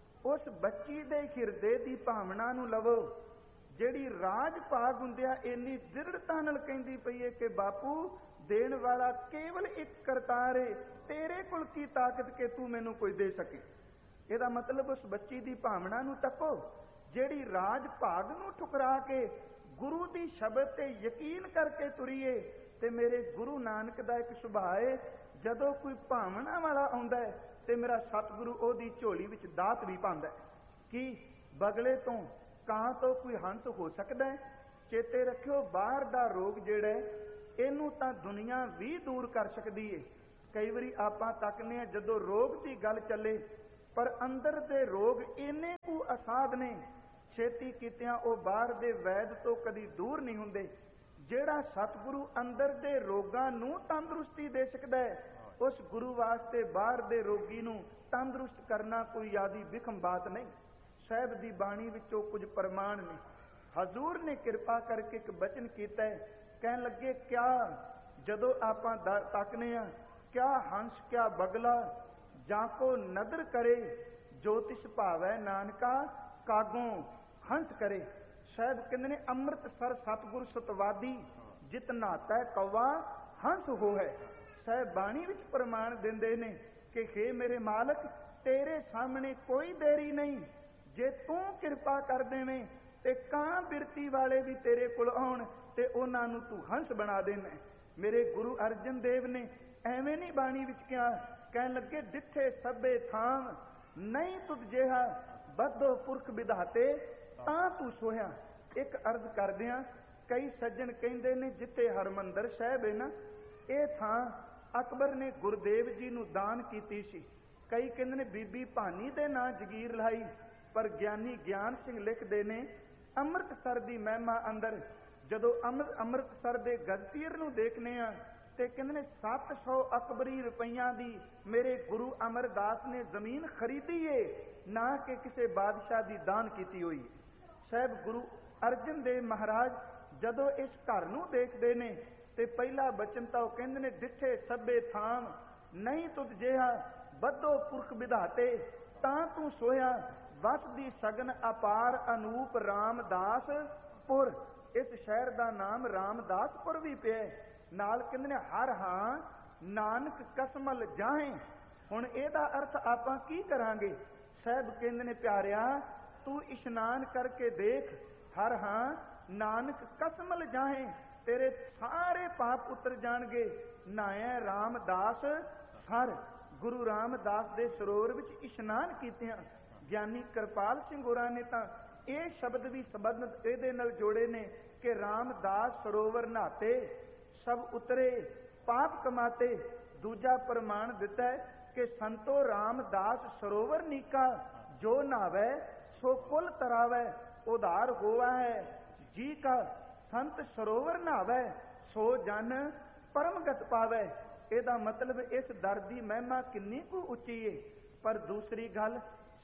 ਉਸ ਬੱਚੀ ਦੇ ਹਿਰਦੇ ਦੀ ਭਾਵਨਾ ਨੂੰ ਲਵੋ ਜਿਹੜੀ ਰਾਜ ਭਾਗ ਹੁੰਦਿਆ ਇੰਨੀ ਦ੍ਰਿੜਤਾ ਨਾਲ ਕਹਿੰਦੀ ਪਈ ਹੈ ਕਿ ਬਾਪੂ ਦੇਣ ਵਾਲਾ ਕੇਵਲ ਇੱਕ ਕਰਤਾਰ ਹੈ, ਤੇਰੇ ਕੋਲ ਕੀ ਤਾਕਤ ਕਿ ਤੂੰ ਮੈਨੂੰ ਕੋਈ ਦੇ ਸਕੇ। ਇਹਦਾ ਮਤਲਬ ਉਸ ਬੱਚੀ ਦੀ ਭਾਵਨਾ ਨੂੰ ਤੱਕੋ ਜਿਹੜੀ ਰਾਜ ਭਾਗ ਨੂੰ ਠੁਕਰਾ ਕੇ ਗੁਰੂ ਦੀ ਸ਼ਬਦ ਤੇ ਯਕੀਨ ਕਰਕੇ ਤੁਰੀਏ। ਤੇ ਮੇਰੇ ਗੁਰੂ ਨਾਨਕ ਦਾ ਇੱਕ ਸੁਭਾਅ ਹੈ, ਜਦੋਂ ਕੋਈ ਭਾਵਨਾ ਵਾਲਾ ਆਉਂਦਾ ਹੈ ਤੇ ਮੇਰਾ ਸਤਿਗੁਰੂ ਉਹਦੀ ਝੋਲੀ ਵਿੱਚ ਦਾਤ ਵੀ ਪਾਉਂਦਾ ਹੈ। ਕਿ ਬਗਲੇ ਤੋਂ, ਕਾਂ ਤੋਂ ਕੋਈ ਹੰਸ ਹੋ ਸਕਦਾ ਹੈ? ਚੇਤੇ ਰੱਖਿਓ, ਬਾਹਰ ਦਾ ਰੋਗ ਜਿਹੜਾ ਹੈ ਇਹਨੂੰ ਤਾਂ ਦੁਨੀਆ ਵੀ ਦੂਰ ਕਰ ਸਕਦੀ ਏ। ਕਈ ਵਾਰੀ ਆਪਾਂ ਤੱਕਨੇ ਆ ਜਦੋਂ ਰੋਗ ਦੀ ਗੱਲ ਚੱਲੇ, ਪਰ ਅੰਦਰ ਦੇ ਰੋਗ ਇੰਨੇ ਕੁ ਅਸਾਧ ਨੇ, ਛੇਤੀ ਕੀਤਿਆਂ ਉਹ ਬਾਹਰ ਦੇ ਵੈਦ ਤੋਂ ਕਦੀ ਦੂਰ ਨਹੀਂ ਹੁੰਦੇ। ਜਿਹੜਾ ਸਤਿਗੁਰੂ ਅੰਦਰ ਦੇ ਰੋਗਾਂ ਨੂੰ ਤੰਦਰੁਸਤੀ ਦੇ ਸਕਦਾ ਹੈ, ਉਸ ਗੁਰੂ ਵਾਸਤੇ ਬਾਹਰ ਦੇ ਰੋਗੀ ਨੂੰ ਤੰਦਰੁਸਤ ਕਰਨਾ ਕੋਈ ਆਦੀ ਵਿਖਮ ਬਾਤ ਨਹੀਂ। ਸਾਹਿਬ ਦੀ ਬਾਣੀ ਵਿੱਚੋਂ ਕੁਝ ਪ੍ਰਮਾਣ ਨੇ। ਹਜ਼ੂਰ ਨੇ ਕਿਰਪਾ ਕਰਕੇ ਇੱਕ ਬਚਨ ਕੀਤਾ ਹੈ, ਕਹਿਣ ਲੱਗੇ ਕਿਆ ਜਦੋਂ ਆਪਾਂ ਤੱਕਨੇ ਆ, ਕਿਆ ਹੰਸ ਕਿਆ ਬਗਲਾ ਜਾਂ ਕੋ ਨਦਰ ਕਰੇ, ਜੋਤਿਸ਼ ਭਾਵੈ ਨਾਨਕਾ ਕਾਗੋਂ ਹੰਸ ਕਰੇ। ਸਾਹਿਬ ਕਹਿੰਦੇ ਨੇ ਅੰਮ੍ਰਿਤਸਰ ਸਤਿਗੁਰ ਸਤਵਾਦੀ ਜਿਤ ਨਾਤਾ ਕੌਵਾ ਹੰਸ ਹੋਏ। ਸਾਹਿਬ ਬਾਣੀ ਵਿੱਚ ਪ੍ਰਮਾਣ ਦਿੰਦੇ ਨੇ ਕਿ ਹੇ ਮੇਰੇ ਮਾਲਕ, ਤੇਰੇ ਸਾਹਮਣੇ ਕੋਈ ਦੇਰੀ ਨਹੀਂ। ਜੇ ਤੂੰ ਕਿਰਪਾ ਕਰ ਦੇਵੇਂ ਤੇ ਕਾਂ ਬਿਰਤੀ ਵਾਲੇ ਵੀ ਤੇਰੇ ਕੋਲ ਆਉਣ ਤੇ ਉਹਨਾਂ ਨੂੰ ਤੂੰ ਹੰਸ ਬਣਾ ਦੇਣਾ। ਮੇਰੇ ਗੁਰੂ ਅਰਜਨ ਦੇਵ ਨੇ ਐਵੇਂ ਨਹੀਂ ਬਾਣੀ ਵਿੱਚ ਕਿਹਾ, ਕਹਿਣ ਲੱਗੇ ਡਿੱਠੇ ਸਭੇ ਥਾਂ ਨਹੀਂ ਤੁਧ ਜਿਹਾ, ਬੱਧੋ ਪੁਰਖ ਵਿਧਾਤੇ ਤਾਂ ਤੂੰ ਸੋਹਿਆ। ਇੱਕ ਅਰਜ਼ ਕਰਦਿਆਂ, ਕਈ ਸੱਜਣ ਕਹਿੰਦੇ ਨੇ ਜਿੱਥੇ ਹਰਮੰਦਰ ਸਾਹਿਬ ਹੈ ਨਾ, ਇਹ ਥਾਂ ਅਕਬਰ ਨੇ ਗੁਰਦੇਵ ਜੀ ਨੂੰ ਦਾਨ ਕੀਤੀ ਸੀ। ਕਈ ਕਹਿੰਦੇ ਨੇ ਬੀਬੀ ਭਾਨੀ ਦੇ ਨਾਂ ਜਗੀਰ ਲਾਈ, ਪਰ ਗਿਆਨੀ ਗਿਆਨ ਸਿੰਘ ਲਿਖਦੇ ਨੇ ਅੰਮ੍ਰਿਤਸਰ ਦੀ ਮਹਿਮਾ ਅੰਦਰ ਜਦੋਂ ਅੰਮ੍ਰਿਤ ਅੰਮ੍ਰਿਤਸਰ ਦੇ ਗਦਪੀਰ ਨੂੰ ਦੇਖਨੇ ਆ ਤੇ ਕਹਿੰਦੇ ਨੇ ਸੱਤ ਸੌ ਅਕਬਰੀ ਰੁਪਈਆਂ ਦੀ ਮੇਰੇ ਗੁਰੂ ਅਮਰਦਾਸ ਨੇ ਜ਼ਮੀਨ ਖਰੀਦੀ ਏ, ਨਾ ਕਿ ਕਿਸੇ ਬਾਦਸ਼ਾਹ ਦੀ ਦਾਨ ਕੀਤੀ ਹੋਈ। ਸਾਹਿਬ ਗੁਰੂ ਅਰਜਨ ਦੇਵ ਮਹਾਰਾਜ ਜਦੋਂ ਇਸ ਘਰ ਨੂੰ ਦੇਖਦੇ ਨੇ ਤੇ ਪਹਿਲਾ ਬਚਨ ਤਾਂ ਉਹ ਕਹਿੰਦੇ ਨੇ ਡਿੱਠੇ ਸਭੇ ਥਾਂ ਨਹੀਂ ਤੁਧ ਜਿਹਾ, ਬੱਧੋ ਪੁਰਖ ਵਿਧਾਤੇ ਤਾਂ ਤੂੰ ਸੋਇਆ। ਵਸਦੀ ਸਗਨ ਅਪਾਰ ਅਨੂਪ ਰਾਮਦਾਸ ਪੁਰ। ਇਸ ਸ਼ਹਿਰ ਦਾ ਨਾਮ ਰਾਮਦਾਸਪੁਰ ਵੀ ਪਿਆ। ਨਾਲ ਕਹਿੰਦੇ ਨੇ ਹਰ ਹਾਂ ਨਾਨਕ ਕਸਮਲ ਜਾਹੇ। ਹੁਣ ਇਹਦਾ ਅਰਥ ਆਪਾਂ ਕੀ ਕਰਾਂਗੇ? ਸਾਹਿਬ ਕਹਿੰਦੇ ਨੇ ਪਿਆਰਿਆ, ਤੂੰ ਇਸ਼ਨਾਨ ਕਰਕੇ ਦੇਖ, ਹਰ ਹਾਂ ਨਾਨਕ ਕਸਮਲ ਜਾਹੇ, ਤੇਰੇ ਸਾਰੇ ਪਾਪ ਉਤਰ ਜਾਣਗੇ। ਨਾਇਆ ਰਾਮਦਾਸ ਸਰ, ਗੁਰੂ ਰਾਮਦਾਸ ਦੇ ਸਰੋਵਰ ਵਿੱਚ ਇਸ਼ਨਾਨ ਕੀਤਿਆਂ। ਗਿਆਨੀ ਕਿਰਪਾਲ ਸਿੰਘ ਹੋਰਾਂ ਨੇ ਤਾਂ ਇਹ ਸ਼ਬਦ ਵੀ ਸੰਬੰਧਿਤ ਇਹਦੇ ਨਾਲ ਜੋੜੇ ਨੇ ਕਿ ਰਾਮਦਾਸ ਸਰੋਵਰ ਨਹਾਤੇ ਸਭ ਉਤਰੇ ਪਾਪ ਕਮਾਤੇ। ਦੂਜਾ ਪ੍ਰਮਾਣ ਦਿੱਤਾ ਹੈ ਕਿ ਸੰਤੋ ਰਾਮਦਾਸ ਸਰੋਵਰ ਨੀਕਾ, ਜੋ ਨਹਾਵੇ ਸੋ ਕੁਲ ਤਰਾਵੇ, ਉਧਾਰ ਹੋਵਾ ਹੈ ਜੀ ਕਾ। ਸੰਤ ਸਰੋਵਰ ਨਹਾਵੇ ਸੋ ਜਨ ਪਰਮਗਤ ਪਾਵੇ। ਇਹਦਾ ਮਤਲਬ ਇਸ ਦਰ ਦੀ ਮਹਿਮਾ ਕਿੰਨੀ ਕੁ ਉੱਚੀ ਏ। ਪਰ ਦੂਸਰੀ ਗੱਲ,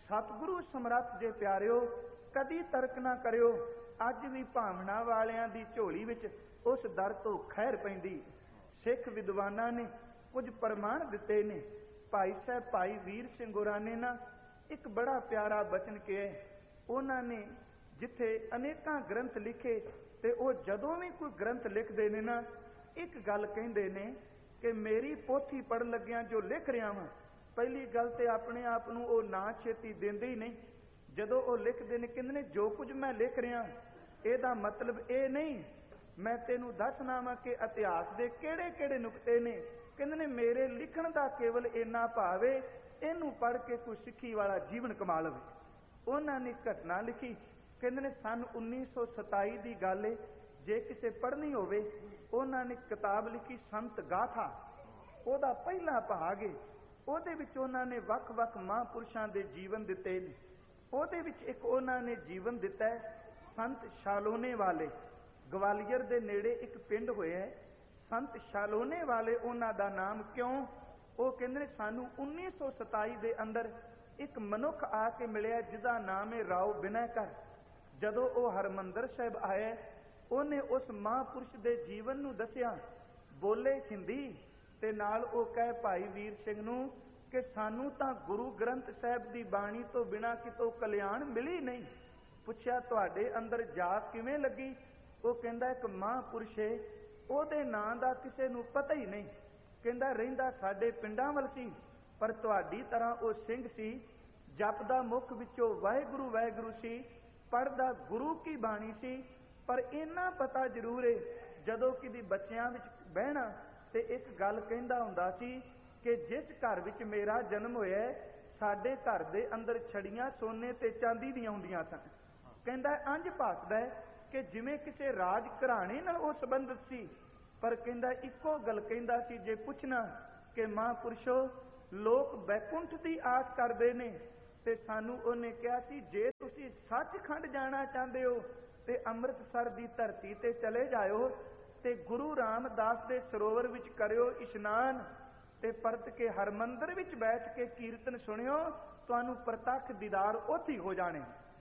ਸਤਿਗੁਰੂ ਸਮਰੱਥ ਜੇ ਪਿਆਰਿਓ, ਕਦੀ ਤਰਕ ਨਾ ਕਰਿਓ। ਅੱਜ ਵੀ ਭਾਵਨਾ ਵਾਲਿਆਂ ਦੀ ਝੋਲੀ ਵਿੱਚ ਉਸ ਦਰ ਤੋਂ ਖੈਰ ਪੈਂਦੀ। ਸਿੱਖ ਵਿਦਵਾਨਾਂ ਨੇ ਕੁਝ ਪ੍ਰਮਾਣ ਦਿੱਤੇ ਨੇ। ਭਾਈ ਸਾਹਿਬ ਭਾਈ ਵੀਰ ਸਿੰਘ ਹੋਰਾਂ ਨੇ ਨਾ ਇੱਕ ਬੜਾ ਪਿਆਰਾ ਬਚਨ ਕਿਹਾ। ਉਹਨਾਂ ਨੇ ਜਿੱਥੇ ਅਨੇਕਾਂ ਗ੍ਰੰਥ ਲਿਖੇ ਤੇ ਉਹ ਜਦੋਂ ਵੀ ਕੋਈ ਗ੍ਰੰਥ ਲਿਖਦੇ ਨੇ ਨਾ, ਇੱਕ ਗੱਲ ਕਹਿੰਦੇ ਨੇ ਕਿ ਮੇਰੀ ਪੋਥੀ ਪੜ੍ਹਨ ਲੱਗਿਆਂ ਜੋ ਲਿਖ ਰਿਹਾ ਵਾਂ, ਪਹਿਲੀ ਗੱਲ ਤੇ ਆਪਣੇ ਆਪ ਨੂੰ ਉਹ ਨਾ ਛੇਤੀ ਦਿੰਦੇ ਹੀ ਨਹੀਂ। ਜਦੋਂ ਉਹ ਲਿਖਦੇ ਨੇ ਕਹਿੰਦੇ ਨੇ ਜੋ ਕੁਝ ਮੈਂ ਲਿਖ ਰਿਹਾ ਇਹਦਾ ਮਤਲਬ ਇਹ ਨਹੀਂ ਮੈਂ ਤੈਨੂੰ ਦੱਸਣਾ ਵਾ ਕਿ ਇਤਿਹਾਸ ਦੇ ਕਿਹੜੇ ਕਿਹੜੇ ਨੁਕਤੇ ਨੇ। ਕਹਿੰਦੇ ਨੇ ਮੇਰੇ ਲਿਖਣ ਦਾ ਕੇਵਲ ਇੰਨਾ ਭਾਵ ਹੈ ਇਹਨੂੰ ਪੜ੍ਹ ਕੇ ਕੋਈ ਸਿੱਖੀ ਵਾਲਾ ਜੀਵਨ ਕਮਾ ਲਵੇ। ਉਹਨਾਂ ਨੇ ਘਟਨਾ ਲਿਖੀ। ਕਹਿੰਦੇ ਨੇ ਸੰਨ ਉੱਨੀ ਸੌ ਸਤਾਈ ਦੀ ਗੱਲ ਹੈ। ਜੇ ਕਿਸੇ ਪੜ੍ਹਨੀ ਹੋਵੇ, ਉਹਨਾਂ ਨੇ ਕਿਤਾਬ ਲਿਖੀ ਸੰਤ ਗਾਥਾ, ਉਹਦਾ ਪਹਿਲਾ ਭਾਗ ਹੈ। ਉਹਦੇ ਵਿੱਚ ਉਹਨਾਂ ਨੇ ਵੱਖ ਵੱਖ ਮਹਾਂਪੁਰਸ਼ਾਂ ਦੇ ਜੀਵਨ ਦਿੱਤੇ ਨੇ। ਉਹਦੇ ਵਿੱਚ ਇੱਕ ਉਹਨਾਂ ਨੇ ਜੀਵਨ ਦਿੱਤਾ ਹੈ ਸੰਤ ਸ਼ਾਲੋਨੇ ਵਾਲੇ। ਗਵਾਲੀਅਰ ਦੇ ਨੇੜੇ ਇੱਕ ਪਿੰਡ ਹੋਇਆ ਹੈ ਸੰਤ ਸ਼ਾਲੋਨੇ ਵਾਲੇ। ਉਹਨਾਂ ਦਾ ਨਾਮ ਕਿਉਂ? ਉਹ ਕਹਿੰਦੇ ਨੇ ਸਾਨੂੰ ਉੱਨੀ ਸੌ ਸਤਾਈ ਦੇ ਅੰਦਰ ਇੱਕ ਮਨੁੱਖ ਆ ਕੇ ਮਿਲਿਆ ਜਿਹਦਾ ਨਾਮ ਹੈ ਰਾਓ ਬਿਨੈਕਰ। ਜਦੋਂ ਉਹ ਹਰਿਮੰਦਰ ਸਾਹਿਬ ਆਇਆ, ਉਹਨੇ ਉਸ ਮਹਾਂਪੁਰਸ਼ ਦੇ ਜੀਵਨ ਨੂੰ ਦੱਸਿਆ। ਬੋਲੇ ਹਿੰਦੀ ਤੇ ਨਾਲ ਉਹ ਕਹੇ ਭਾਈ ਵੀਰ ਸਿੰਘ ਨੂੰ ਕਿ ਸਾਨੂੰ ਤਾਂ ਗੁਰੂ ਗ੍ਰੰਥ ਸਾਹਿਬ ਦੀ ਬਾਣੀ ਤੋਂ ਬਿਨਾਂ ਕਿਤੋਂ ਕਲਿਆਣ ਮਿਲੀ ਨਹੀਂ। ਪੁੱਛਿਆ ਤੁਹਾਡੇ ਅੰਦਰ ਜਾਤ ਕਿਵੇਂ ਲੱਗੀ? ਉਹ ਕਹਿੰਦਾ ਇੱਕ ਮਹਾਂਪੁਰਸ਼ ਹੈ, ਉਹਦੇ ਨਾਂ ਦਾ ਕਿਸੇ ਨੂੰ ਪਤਾ ਹੀ ਨਹੀਂ। ਕਹਿੰਦਾ ਰਹਿੰਦਾ ਸਾਡੇ ਪਿੰਡਾਂ ਵੱਲ ਸੀ, ਪਰ ਤੁਹਾਡੀ ਤਰ੍ਹਾਂ ਉਹ ਸਿੰਘ ਸੀ, ਜਪਦਾ ਮੁਖ ਵਿੱਚੋਂ ਵਾਹਿਗੁਰੂ ਵਾਹਿਗੁਰੂ ਸੀ, ਪੜ੍ਹਦਾ ਗੁਰੂ ਕੀ ਬਾਣੀ ਸੀ। ਪਰ ਇੰਨਾ ਪਤਾ ਜ਼ਰੂਰ ਹੈ ਜਦੋਂ ਕਿਤੇ ਬੱਚਿਆਂ ਵਿੱਚ ਬਹਿਣਾ ਤੇ ਇੱਕ ਗੱਲ ਕਹਿੰਦਾ ਹੁੰਦਾ ਸੀ ਕਿ ਜਿਸ ਘਰ ਵਿੱਚ ਮੇਰਾ ਜਨਮ ਹੋਇਆ ਸਾਡੇ ਘਰ ਦੇ ਅੰਦਰ ਛੜੀਆਂ ਸੋਨੇ ਤੇ ਚਾਂਦੀ ਦੀਆਂ ਹੁੰਦੀਆਂ ਸਨ। ਕਹਿੰਦਾ ਅੰਜ ਭਾਸਦਾ ਕਿ ਜਿਵੇਂ ਕਿਸੇ ਰਾਜ ਘਰਾਣੇ ਨਾਲ ਉਹ ਸੰਬੰਧਿਤ ਸੀ। ਪਰ ਕਹਿੰਦਾ ਇੱਕੋ ਗੱਲ ਕਹਿੰਦਾ ਸੀ, ਜੇ ਪੁੱਛਣਾ ਕਿ ਮਹਾਂਪੁਰਸ਼ੋ ਲੋਕ ਬੈਕੁੰਠ ਦੀ ਆਸ ਕਰਦੇ ਨੇ ਤੇ ਸਾਨੂੰ ਉਹਨੇ ਕਿਹਾ ਸੀ ਜੇ ਤੁਸੀਂ ਸੱਚਖੰਡ ਜਾਣਾ ਚਾਹੁੰਦੇ ਹੋ ਤੇ ਅੰਮ੍ਰਿਤਸਰ ਦੀ ਧਰਤੀ ਤੇ ਚਲੇ ਜਾਇਓ ਤੇ ਗੁਰੂ ਰਾਮਦਾਸ ਦੇ ਸਰੋਵਰ ਵਿੱਚ ਕਰਿਓ ਇਸ਼ਨਾਨ ਤੇ ਪਰਤ ਕੇ ਹਰਮੰਦਰ ਵਿੱਚ ਬੈਠ ਕੇ ਕੀਰਤਨ ਸੁਣਿਓ, ਤੁਹਾਨੂੰ ਪ੍ਰਤੱਖ ਦੀਦਾਰ ਉੱਥੇ ਹੋ ਜਾਣੇ।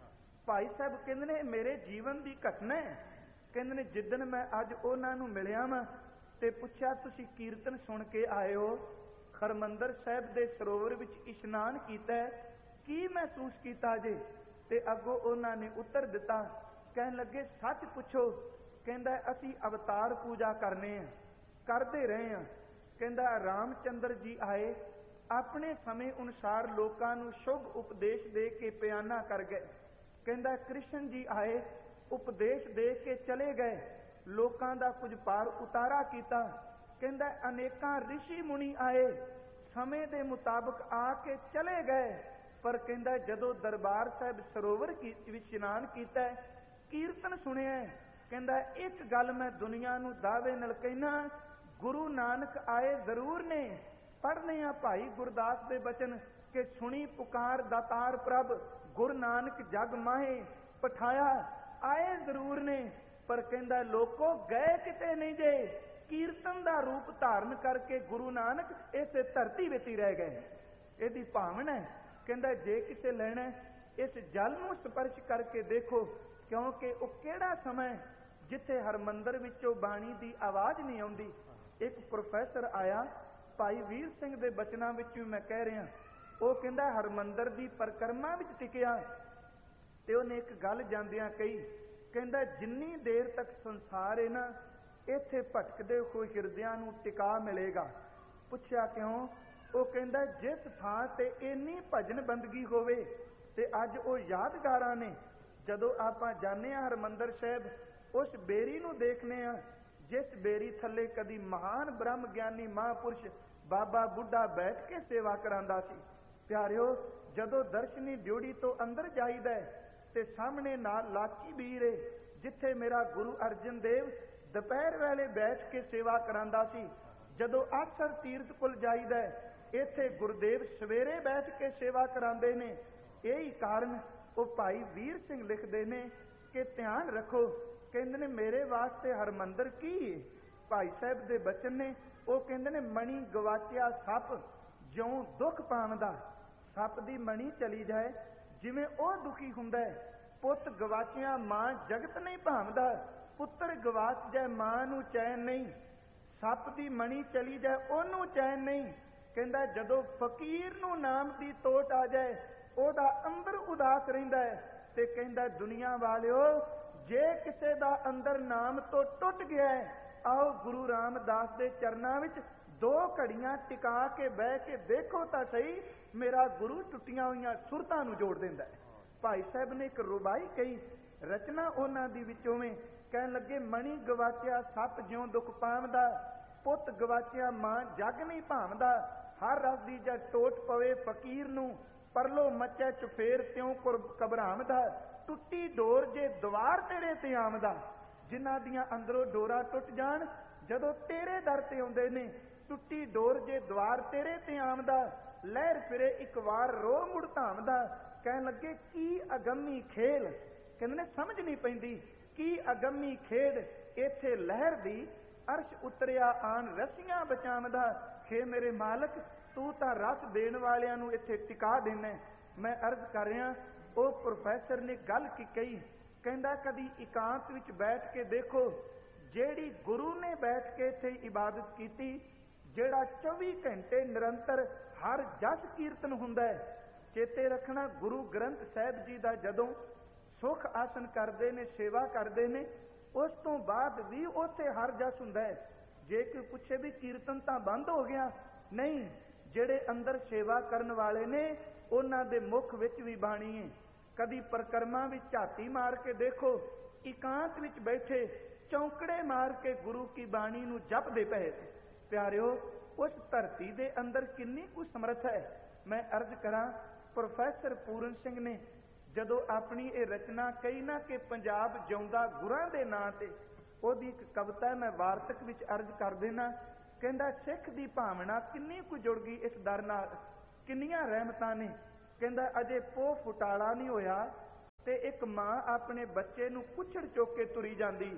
ਭਾਈ ਸਾਹਿਬ ਕਹਿੰਦੇ ਨੇ ਮੇਰੇ ਜੀਵਨ ਦੀ ਘਟਨਾ ਹੈ। ਕਹਿੰਦੇ ਨੇ ਜਿੱਦਣ ਮੈਂ ਅੱਜ ਉਹਨਾਂ ਨੂੰ ਮਿਲਿਆ ਵਾਂ ਤੇ ਪੁੱਛਿਆ ਤੁਸੀਂ ਕੀਰਤਨ ਸੁਣ ਕੇ ਆਏ ਹੋ, ਹਰਮੰਦਰ ਸਾਹਿਬ ਦੇ ਸਰੋਵਰ ਵਿੱਚ ਇਸ਼ਨਾਨ ਕੀਤਾ, ਕੀ ਮਹਿਸੂਸ ਕੀਤਾ ਜੇ? ਤੇ ਅੱਗੋਂ ਉਹਨਾਂ ਨੇ ਉੱਤਰ ਦਿੱਤਾ। ਕਹਿਣ ਲੱਗੇ ਸੱਚ ਪੁੱਛੋ। ਕਹਿੰਦਾ ਅਸੀਂ ਅਵਤਾਰ ਪੂਜਾ ਕਰਨੇ ਆ, ਕਰਦੇ ਰਹੇ ਆ। ਕਹਿੰਦਾ ਰਾਮਚੰਦਰ ਜੀ ਆਏ, ਆਪਣੇ ਸਮੇਂ ਅਨੁਸਾਰ ਲੋਕਾਂ ਨੂੰ ਸ਼ੁਭ ਉਪਦੇਸ਼ ਦੇ ਕੇ ਪਿਆਨਾ ਕਰ ਗਏ। ਕਹਿੰਦਾ ਕ੍ਰਿਸ਼ਨ ਜੀ ਆਏ, ਉਪਦੇਸ਼ ਦੇ ਕੇ ਚਲੇ ਗਏ, ਲੋਕਾਂ ਦਾ ਕੁਝ ਪਾਰ ਉਤਾਰਾ ਕੀਤਾ। ਕਹਿੰਦਾ ਅਨੇਕਾਂ ਰਿਸ਼ੀ ਮੁਨੀ ਆਏ, ਸਮੇਂ ਦੇ ਮੁਤਾਬਕ ਆ ਕੇ ਚਲੇ ਗਏ। ਪਰ ਕਹਿੰਦਾ ਜਦੋਂ ਦਰਬਾਰ ਸਾਹਿਬ ਸਰੋਵਰ ਵਿੱਚ ਇਸ਼ਨਾਨ ਕੀਤਾ, ਕੀਰਤਨ ਸੁਣਿਆ, ਕਹਿੰਦਾ ਇੱਕ ਗੱਲ ਮੈਂ ਦੁਨੀਆ ਨੂੰ ਦਾਅਵੇ ਨਾਲ ਕਹਿਣਾ, ਗੁਰੂ ਨਾਨਕ ਆਏ ਜ਼ਰੂਰ ਨੇ। ਪੜ੍ਹਨੇ ਆ ਭਾਈ ਗੁਰਦਾਸ ਦੇ ਬਚਨ ਕਿ ਸੁਣੀ ਪੁਕਾਰ ਦਾਤਾਰ ਪ੍ਰਭ, ਗੁਰੂ ਨਾਨਕ ਜਗ ਮਾਹੇ ਪਠਾਇਆ। ਆਏ ਜ਼ਰੂਰ ਨੇ ਪਰ ਕਹਿੰਦਾ ਲੋਕੋ ਗਏ ਕਿਤੇ ਨਹੀਂ ਜੇ, ਕੀਰਤਨ ਦਾ ਰੂਪ ਧਾਰਨ ਕਰਕੇ ਗੁਰੂ ਨਾਨਕ ਇਸੇ ਧਰਤੀ ਵਿੱਚ ਹੀ ਰਹਿ ਗਏ। ਇਹਦੀ ਭਾਵਨਾ ਹੈ। ਕਹਿੰਦਾ ਜੇ ਕਿਸੇ ਲੈਣਾ ਇਸ ਜਲ ਨੂੰ ਸਪਰਸ਼ ਕਰਕੇ ਦੇਖੋ, ਕਿਉਂਕਿ ਉਹ ਕਿਹੜਾ ਸਮਾਂ ਜਿੱਥੇ ਹਰਮੰਦਰ ਵਿੱਚੋਂ ਬਾਣੀ ਦੀ ਆਵਾਜ਼ ਨਹੀਂ ਆਉਂਦੀ। ਇੱਕ ਪ੍ਰੋਫੈਸਰ ਆਇਆ, ਭਾਈ ਵੀਰ ਸਿੰਘ ਦੇ ਬਚਨਾਂ ਵਿੱਚ ਵੀ ਮੈਂ ਕਹਿ ਰਿਹਾ, ਉਹ ਕਹਿੰਦਾ ਹਰਮੰਦਰ ਦੀ ਪਰਿਕਰਮਾ ਵਿੱਚ ਟਿਕਿਆ ਤੇ ਉਹਨੇ ਇੱਕ ਗੱਲ ਜਾਂਦਿਆਂ ਕਹੀ, ਕਹਿੰਦਾ ਜਿੰਨੀ ਦੇਰ ਤੱਕ ਸੰਸਾਰ ਹੈ ਨਾ, ਇੱਥੇ ਭਟਕਦੇ ਹੋਏ ਹਿਰਦਿਆਂ ਨੂੰ ਟਿਕਾ ਮਿਲੇਗਾ। ਪੁੱਛਿਆ ਕਿਉਂ? ਉਹ ਕਹਿੰਦਾ ਜਿਸ ਥਾਂ ਤੇ ਇੰਨੀ ਭਜਨ ਬੰਦਗੀ ਹੋਵੇ ਤੇ ਅੱਜ ਉਹ ਯਾਦਗਾਰਾਂ ਨੇ। ਜਦੋਂ ਆਪਾਂ ਜਾਂਦੇ ਹਾਂ ਹਰਿਮੰਦਰ ਸਾਹਿਬ, ਉਸ ਬੇਰੀ ਨੂੰ ਦੇਖਦੇ ਹਾਂ ਜਿਸ ਬੇਰੀ ਥੱਲੇ ਕਦੀ ਮਹਾਨ ਬ੍ਰਹਮ ਗਿਆਨੀ ਮਹਾਂਪੁਰਸ਼ ਬਾਬਾ ਬੁੱਢਾ ਬੈਠ ਕੇ ਸੇਵਾ ਕਰਾਂਦਾ ਸੀ। ਪਿਆਰਿਓ, ਜਦੋਂ ਦਰਸ਼ਨੀ ਡਿਊਟੀ ਤੋਂ ਅੰਦਰ ਜਾਈਦਾ ਤੇ ਸਾਹਮਣੇ ਨਾਲ ਲਾਚੀ ਬੀਰ ਏ ਜਿੱਥੇ ਮੇਰਾ ਗੁਰੂ ਅਰਜਨ ਦੇਵ ਦੁਪਹਿਰ ਵੇਲੇ ਬੈਠ ਕੇ ਸੇਵਾ ਕਰਾਂਦਾ ਸੀ। ਜਦੋਂ ਆਸਰ ਤੀਰਥ ਕੁਲ ਜਾਈਦਾ, ਇੱਥੇ ਗੁਰਦੇਵ ਸਵੇਰੇ ਬੈਠ ਕੇ ਸੇਵਾ ਕਰਾਉਂਦੇ ਨੇ। ਇਹੀ ਕਾਰਨ ਉਹ ਭਾਈ ਵੀਰ ਸਿੰਘ ਲਿਖਦੇ ਨੇ ਕਿ ਧਿਆਨ ਰੱਖੋ, ਕਹਿੰਦੇ ਨੇ ਮੇਰੇ ਵਾਸਤੇ ਹਰਮੰਦਰ ਕੀ ਹੈ? ਭਾਈ ਸਾਹਿਬ ਦੇ ਬਚਨ ਨੇ, ਉਹ ਕਹਿੰਦੇ ਨੇ ਮਣੀ ਗਵਾਚਿਆ ਸੱਪ ਜਿਉਂ ਦੁੱਖ ਪਾਉਂਦਾ, ਸੱਪ ਦੀ ਮਣੀ ਚਲੀ ਜਾਏ, ਜਿਵੇਂ ਉਹ ਦੁਖੀ ਹੁੰਦਾ ਹੈ। ਪੁੱਤ ਗਵਾਚਿਆ ਮਾਂ ਜਗਤ ਨਹੀਂ ਭਾਵਦਾ, ਪੁੱਤਰ ਗਵਾਚ ਜਾਏ ਮਾਂ ਨੂੰ ਚੈਨ ਨਹੀਂ। ਸੱਪ ਦੀ ਮਣੀ ਚਲੀ ਜਾਏ ਉਹਨੂੰ ਚੈਨ ਨਹੀਂ। ਕਹਿੰਦਾ ਜਦੋਂ ਫਕੀਰ ਨੂੰ ਨਾਮ ਦੀ ਤੋਟ ਆ ਜਾਏ, ਉਹਦਾ ਅੰਦਰ ਉਦਾਸ ਰਹਿੰਦਾ ਹੈ। ਤੇ ਕਹਿੰਦਾ ਦੁਨੀਆ ਵਾਲਿਓ, ਜੇ ਕਿਸੇ ਦਾ ਅੰਦਰ ਨਾਮ ਤੋਂ ਟੁੱਟ ਗਿਆ ਹੈ, ਆਓ ਗੁਰੂ ਰਾਮਦਾਸ ਦੇ ਚਰਨਾਂ ਵਿੱਚ ਦੋ ਘੜੀਆਂ ਟਿਕਾ ਕੇ ਬਹਿ ਕੇ ਦੇਖੋ ਤਾਂ ਸਹੀ, ਮੇਰਾ ਗੁਰੂ ਟੁੱਟੀਆਂ ਹੋਈਆਂ ਸੁਰਤਾਂ ਨੂੰ ਜੋੜ ਦਿੰਦਾ ਹੈ। ਭਾਈ ਸਾਹਿਬ ਨੇ ਇੱਕ ਰੁਬਾਈ ਕਹੀ, ਰਚਨਾ ਉਹਨਾਂ ਦੀ ਵਿੱਚੋਂ ਵਿੱਚ ਕਹਿਣ ਲੱਗੇ, ਮਣੀ ਗਵਾਚਿਆ ਸੱਪ ਜਿਉਂ ਦੁੱਖ ਪਾਵਦਾ, ਪੁੱਤ ਗਵਾਚਿਆ ਮਾਂ ਜਗ ਨਹੀਂ ਭਾਵਦਾ। ਹਰ ਰਸ ਦੀ ਜਦ ਟੋਟ ਪਵੇ ਫਕੀਰ ਨੂੰ, ਪਰਲੋ ਮੱਚੈ ਚੁਫੇਰ ਤਿਉਂ ਘਬਰਾਵਦਾ। ਟੁੱਟੀ ਡੋਰ ਜੇ ਦੁਆਰ ਤੇਰੇ ਤੇ ਆਮਦਾ, ਜਿਨ੍ਹਾਂ ਦੀਆਂ ਅੰਦਰੋਂ ਡੋਰਾਂ ਟੁੱਟ ਜਾਣ, ਜਦੋਂ ਤੇਰੇ ਦਰ ਤੇ ਆਉਂਦੇ ਨੇ, ਟੁੱਟੀ ਡੋਰ ਜੇ ਦੁਆਰ ਤੇਰੇ ਤੇ ਆਮਦਾ। ਲਹਿਰ ਫਿਰੇ ਇੱਕ ਵਾਰ ਰੋ ਮੁੜ ਧਾਮਦਾ। ਕਹਿਣ ਲੱਗੇ ਕੀ ਅਗੰਮੀ ਖੇਲ, ਕਹਿੰਦੇ ਨੇ ਸਮਝ ਨਹੀਂ ਪੈਂਦੀ ਕੀ ਅਗੰਮੀ ਖੇਡ, ਇੱਥੇ ਲਹਿਰ ਦੀ ਅਰਸ਼ ਉਤਰਿਆ ਆਣ ਰਸੀਆਂ ਬਚਾਵਦਾ। ਖੇ ਮੇਰੇ ਮਾਲਕ, ਤੂੰ ਤਾਂ ਰਸ ਦੇਣ ਵਾਲਿਆਂ ਨੂੰ ਇੱਥੇ ਟਿਕਾ ਦੇਣਾ। ਮੈਂ ਅਰਜ਼ ਕਰ ਰਿਹਾ, ਉਹ ਪ੍ਰੋਫੈਸਰ ਨੇ ਗੱਲ ਕੀ ਕਹੀ, ਕਹਿੰਦਾ ਕਦੀ ਇਕਾਂਤ ਵਿੱਚ ਬੈਠ ਕੇ ਦੇਖੋ, ਜਿਹੜੀ ਗੁਰੂ ਨੇ ਬੈਠ ਕੇ ਇੱਥੇ ਇਬਾਦਤ ਕੀਤੀ, ਜਿਹੜਾ ਚੌਵੀ ਘੰਟੇ ਨਿਰੰਤਰ ਹਰ ਜਸ ਕੀਰਤਨ ਹੁੰਦਾ ਹੈ। ਚੇਤੇ ਰੱਖਣਾ, ਗੁਰੂ ਗ੍ਰੰਥ ਸਾਹਿਬ ਜੀ ਦਾ ਜਦੋਂ ਸੁਖ ਆਸਨ ਕਰਦੇ ਨੇ, ਸੇਵਾ ਕਰਦੇ ਨੇ, ਉਸ ਤੋਂ ਬਾਅਦ ਵੀ ਉੱਥੇ ਹਰ ਜਸ ਹੁੰਦਾ ਹੈ। ਜੇ ਕੋਈ ਪੁੱਛੇ ਵੀ ਕੀਰਤਨ ਤਾਂ ਬੰਦ ਹੋ ਗਿਆ, ਨਹੀਂ, ਜਿਹੜੇ ਅੰਦਰ ਸੇਵਾ ਕਰਨ ਵਾਲੇ ਨੇ ਉਹਨਾਂ ਦੇ ਮੁਖ ਵਿੱਚ ਵੀ ਬਾਣੀ ਹੈ। ਕਦੀ ਪਰਿਕਰਮਾ ਵਿੱਚ ਝਾਤੀ ਮਾਰ ਕੇ ਦੇਖੋ, ਇਕਾਂਤ ਵਿੱਚ ਬੈਠੇ ਚੌਂਕੜੇ ਮਾਰ ਕੇ ਗੁਰੂ ਕੀ ਬਾਣੀ ਨੂੰ ਜਪਦੇ ਪਏ। ਪਿਆਰਿਓ, ਉਸ ਧਰਤੀ ਦੇ ਅੰਦਰ ਕਿੰਨੀ ਕੁ ਸਮਰੱਥਾ ਹੈ। ਮੈਂ ਅਰਜ਼ ਕਰਾਂ, ਪ੍ਰੋਫੈਸਰ ਪੂਰਨ ਸਿੰਘ ਨੇ ਜਦੋਂ ਆਪਣੀ ਇਹ ਰਚਨਾ ਕਹੀ ਨਾ ਕਿ ਪੰਜਾਬ ਜਿਉਂਦਾ ਗੁਰਾਂ ਦੇ ਨਾਂ ਤੇ, ਉਹਦੀ ਇੱਕ ਕਵਿਤਾ ਮੈਂ ਵਾਰਤਕ ਵਿੱਚ ਅਰਜ਼ ਕਰ ਦੇਣਾ। ਕਹਿੰਦਾ ਸਿੱਖ ਦੀ ਭਾਵਨਾ ਕਿੰਨੀ ਕੁ ਜੁੜ ਗਈ ਇਸ ਦਰ ਨਾਲ, ਕਿੰਨੀਆਂ ਰਹਿਮਤਾਂ ਨੇ। ਕਹਿੰਦਾ ਅਜੇ ਪੋਹ ਫੁਟਾਲਾ ਨਹੀਂ ਹੋਇਆ ਤੇ ਇੱਕ ਮਾਂ ਆਪਣੇ ਬੱਚੇ ਨੂੰ ਕੁੱਛੜ ਚੁੱਕ ਕੇ ਤੁਰੀ ਜਾਂਦੀ।